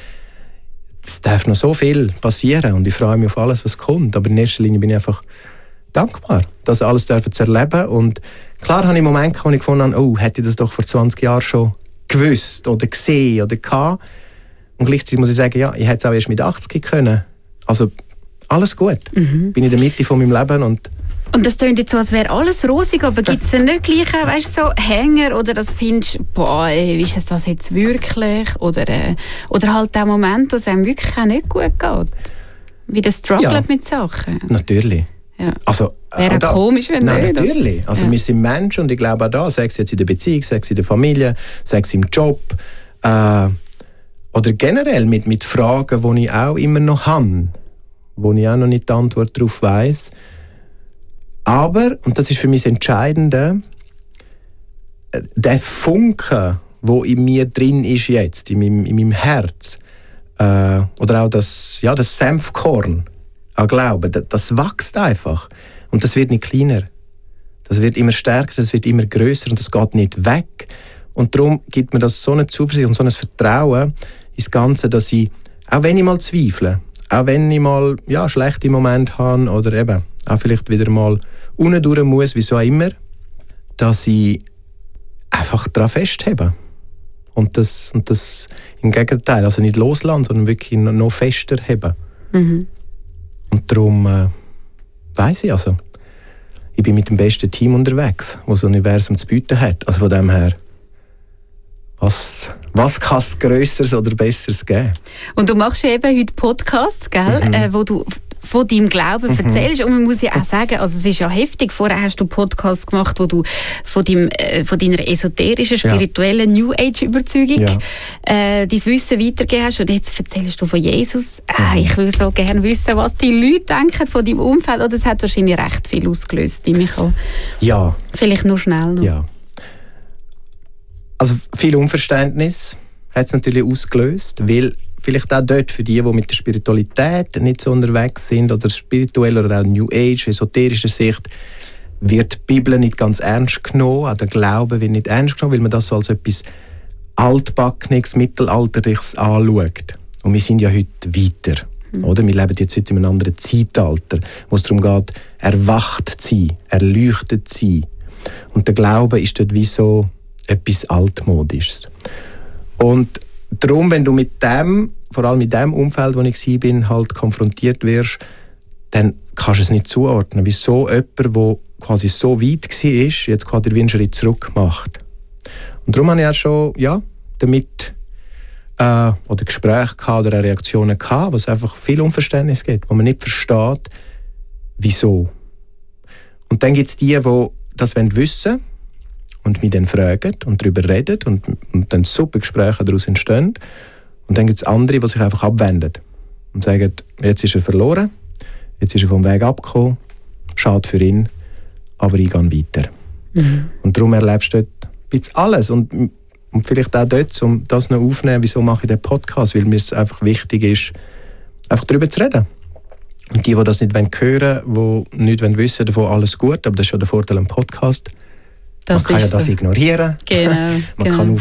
es darf noch so viel passieren und ich freue mich auf alles, was kommt. Aber in erster Linie bin ich einfach dankbar, das alles zu erleben. Und klar habe ich Momente, wo ich gefunden habe, oh, hätte ich das doch vor zwanzig Jahren schon gewusst oder gesehen oder gehabt. Und gleichzeitig muss ich sagen, ja, ich hätte es auch erst mit achtzig können. Also alles gut. Mhm. Bin in der Mitte von meinem Leben und
Und das klingt jetzt so, als wäre alles rosig, aber gibt es denn nicht gleich auch, weißt, so Hänger oder das findest du, boah, ist es das jetzt wirklich? Oder, äh, oder halt auch Momente, wo es einem wirklich auch nicht gut geht? Wie das Struggle ja, mit Sachen?
Natürlich.
Ja.
Also,
wäre auch komisch, wenn
nein,
nicht.
Natürlich. Also, ja. Wir sind Menschen und ich glaube auch da, sei es jetzt in der Beziehung, sei es in der Familie, sei es im Job äh, oder generell mit, mit Fragen, die ich auch immer noch habe, wo ich auch noch nicht die Antwort darauf weiss. Aber, und das ist für mich das Entscheidende, der Funke, der in mir drin ist jetzt, in meinem, in meinem Herz, äh, oder auch das, ja, das Senfkorn an Glauben, das, das wächst einfach. Und das wird nicht kleiner. Das wird immer stärker, das wird immer grösser und das geht nicht weg. Und darum gibt mir das so eine Zuversicht und so ein Vertrauen ins Ganze, dass ich, auch wenn ich mal zweifle, auch wenn ich mal ja, schlechte Momente habe oder eben auch vielleicht wieder mal unten durch muss, wieso auch immer, dass ich einfach daran festhebe. Und das, und das im Gegenteil, also nicht loslassen, sondern wirklich noch fester heben. Mhm. Und darum äh, weiss ich also, ich bin mit dem besten Team unterwegs, das das Universum zu bieten hat. Also von dem her, was, was kann es Grösseres oder Besseres geben?
Und du machst eben heute Podcasts, gell, mhm. äh, wo du von deinem Glauben mhm. erzählst. Und man muss ja auch sagen, also es ist ja heftig. Vorher hast du Podcasts gemacht, wo du von, deinem, äh, von deiner esoterischen, spirituellen ja. New Age-Überzeugung ja. äh, dein Wissen weitergegeben hast. Und jetzt erzählst du von Jesus. Äh, ich will so gerne wissen, was die Leute denken von deinem Umfeld. Oder es hat wahrscheinlich recht viel ausgelöst, nehme ich an.
Ja.
Vielleicht nur schnell noch.
Ja. Also viel Unverständnis hat es natürlich ausgelöst, weil vielleicht auch dort für die, die mit der Spiritualität nicht so unterwegs sind oder spirituell oder auch New Age, esoterischer Sicht, wird die Bibel nicht ganz ernst genommen, auch der Glaube wird nicht ernst genommen, weil man das so als etwas Altbackenes, Mittelalterliches anschaut. Und wir sind ja heute weiter. Mhm. Oder? Wir leben jetzt heute in einem anderen Zeitalter, wo es darum geht, erwacht zu sein, erleuchtet zu sein. Und der Glaube ist dort wie so etwas Altmodisches. Und darum, wenn du mit dem, vor allem mit dem Umfeld, wo ich war, halt konfrontiert wirst, dann kannst du es nicht zuordnen. Wieso jemand, der quasi so weit war, jetzt quasi den Schritt zurück macht. Und darum habe ich auch schon ja, damit äh, oder Gespräche gehabt oder Reaktionen gehabt, wo es einfach viel Unverständnis gibt, wo man nicht versteht, wieso. Und dann gibt es die, die das wissen wollen und mich dann fragen und darüber reden und, und dann super Gespräche daraus entstehen. Und dann gibt es andere, die sich einfach abwenden und sagen, jetzt ist er verloren, jetzt ist er vom Weg abgekommen, schade für ihn, aber ich gehe weiter. Mhm. Und darum erlebst du dort ein bisschen alles. Und, und vielleicht auch dort, um das noch aufzunehmen, wieso mache ich den Podcast? Weil mir es einfach wichtig ist, einfach darüber zu reden. Und die, die das nicht hören wollen, die nicht wissen wollen, davon alles gut, aber das ist ja der Vorteil am Podcast. Das man kann ja das so. ignorieren.
Genau,
man
genau.
kann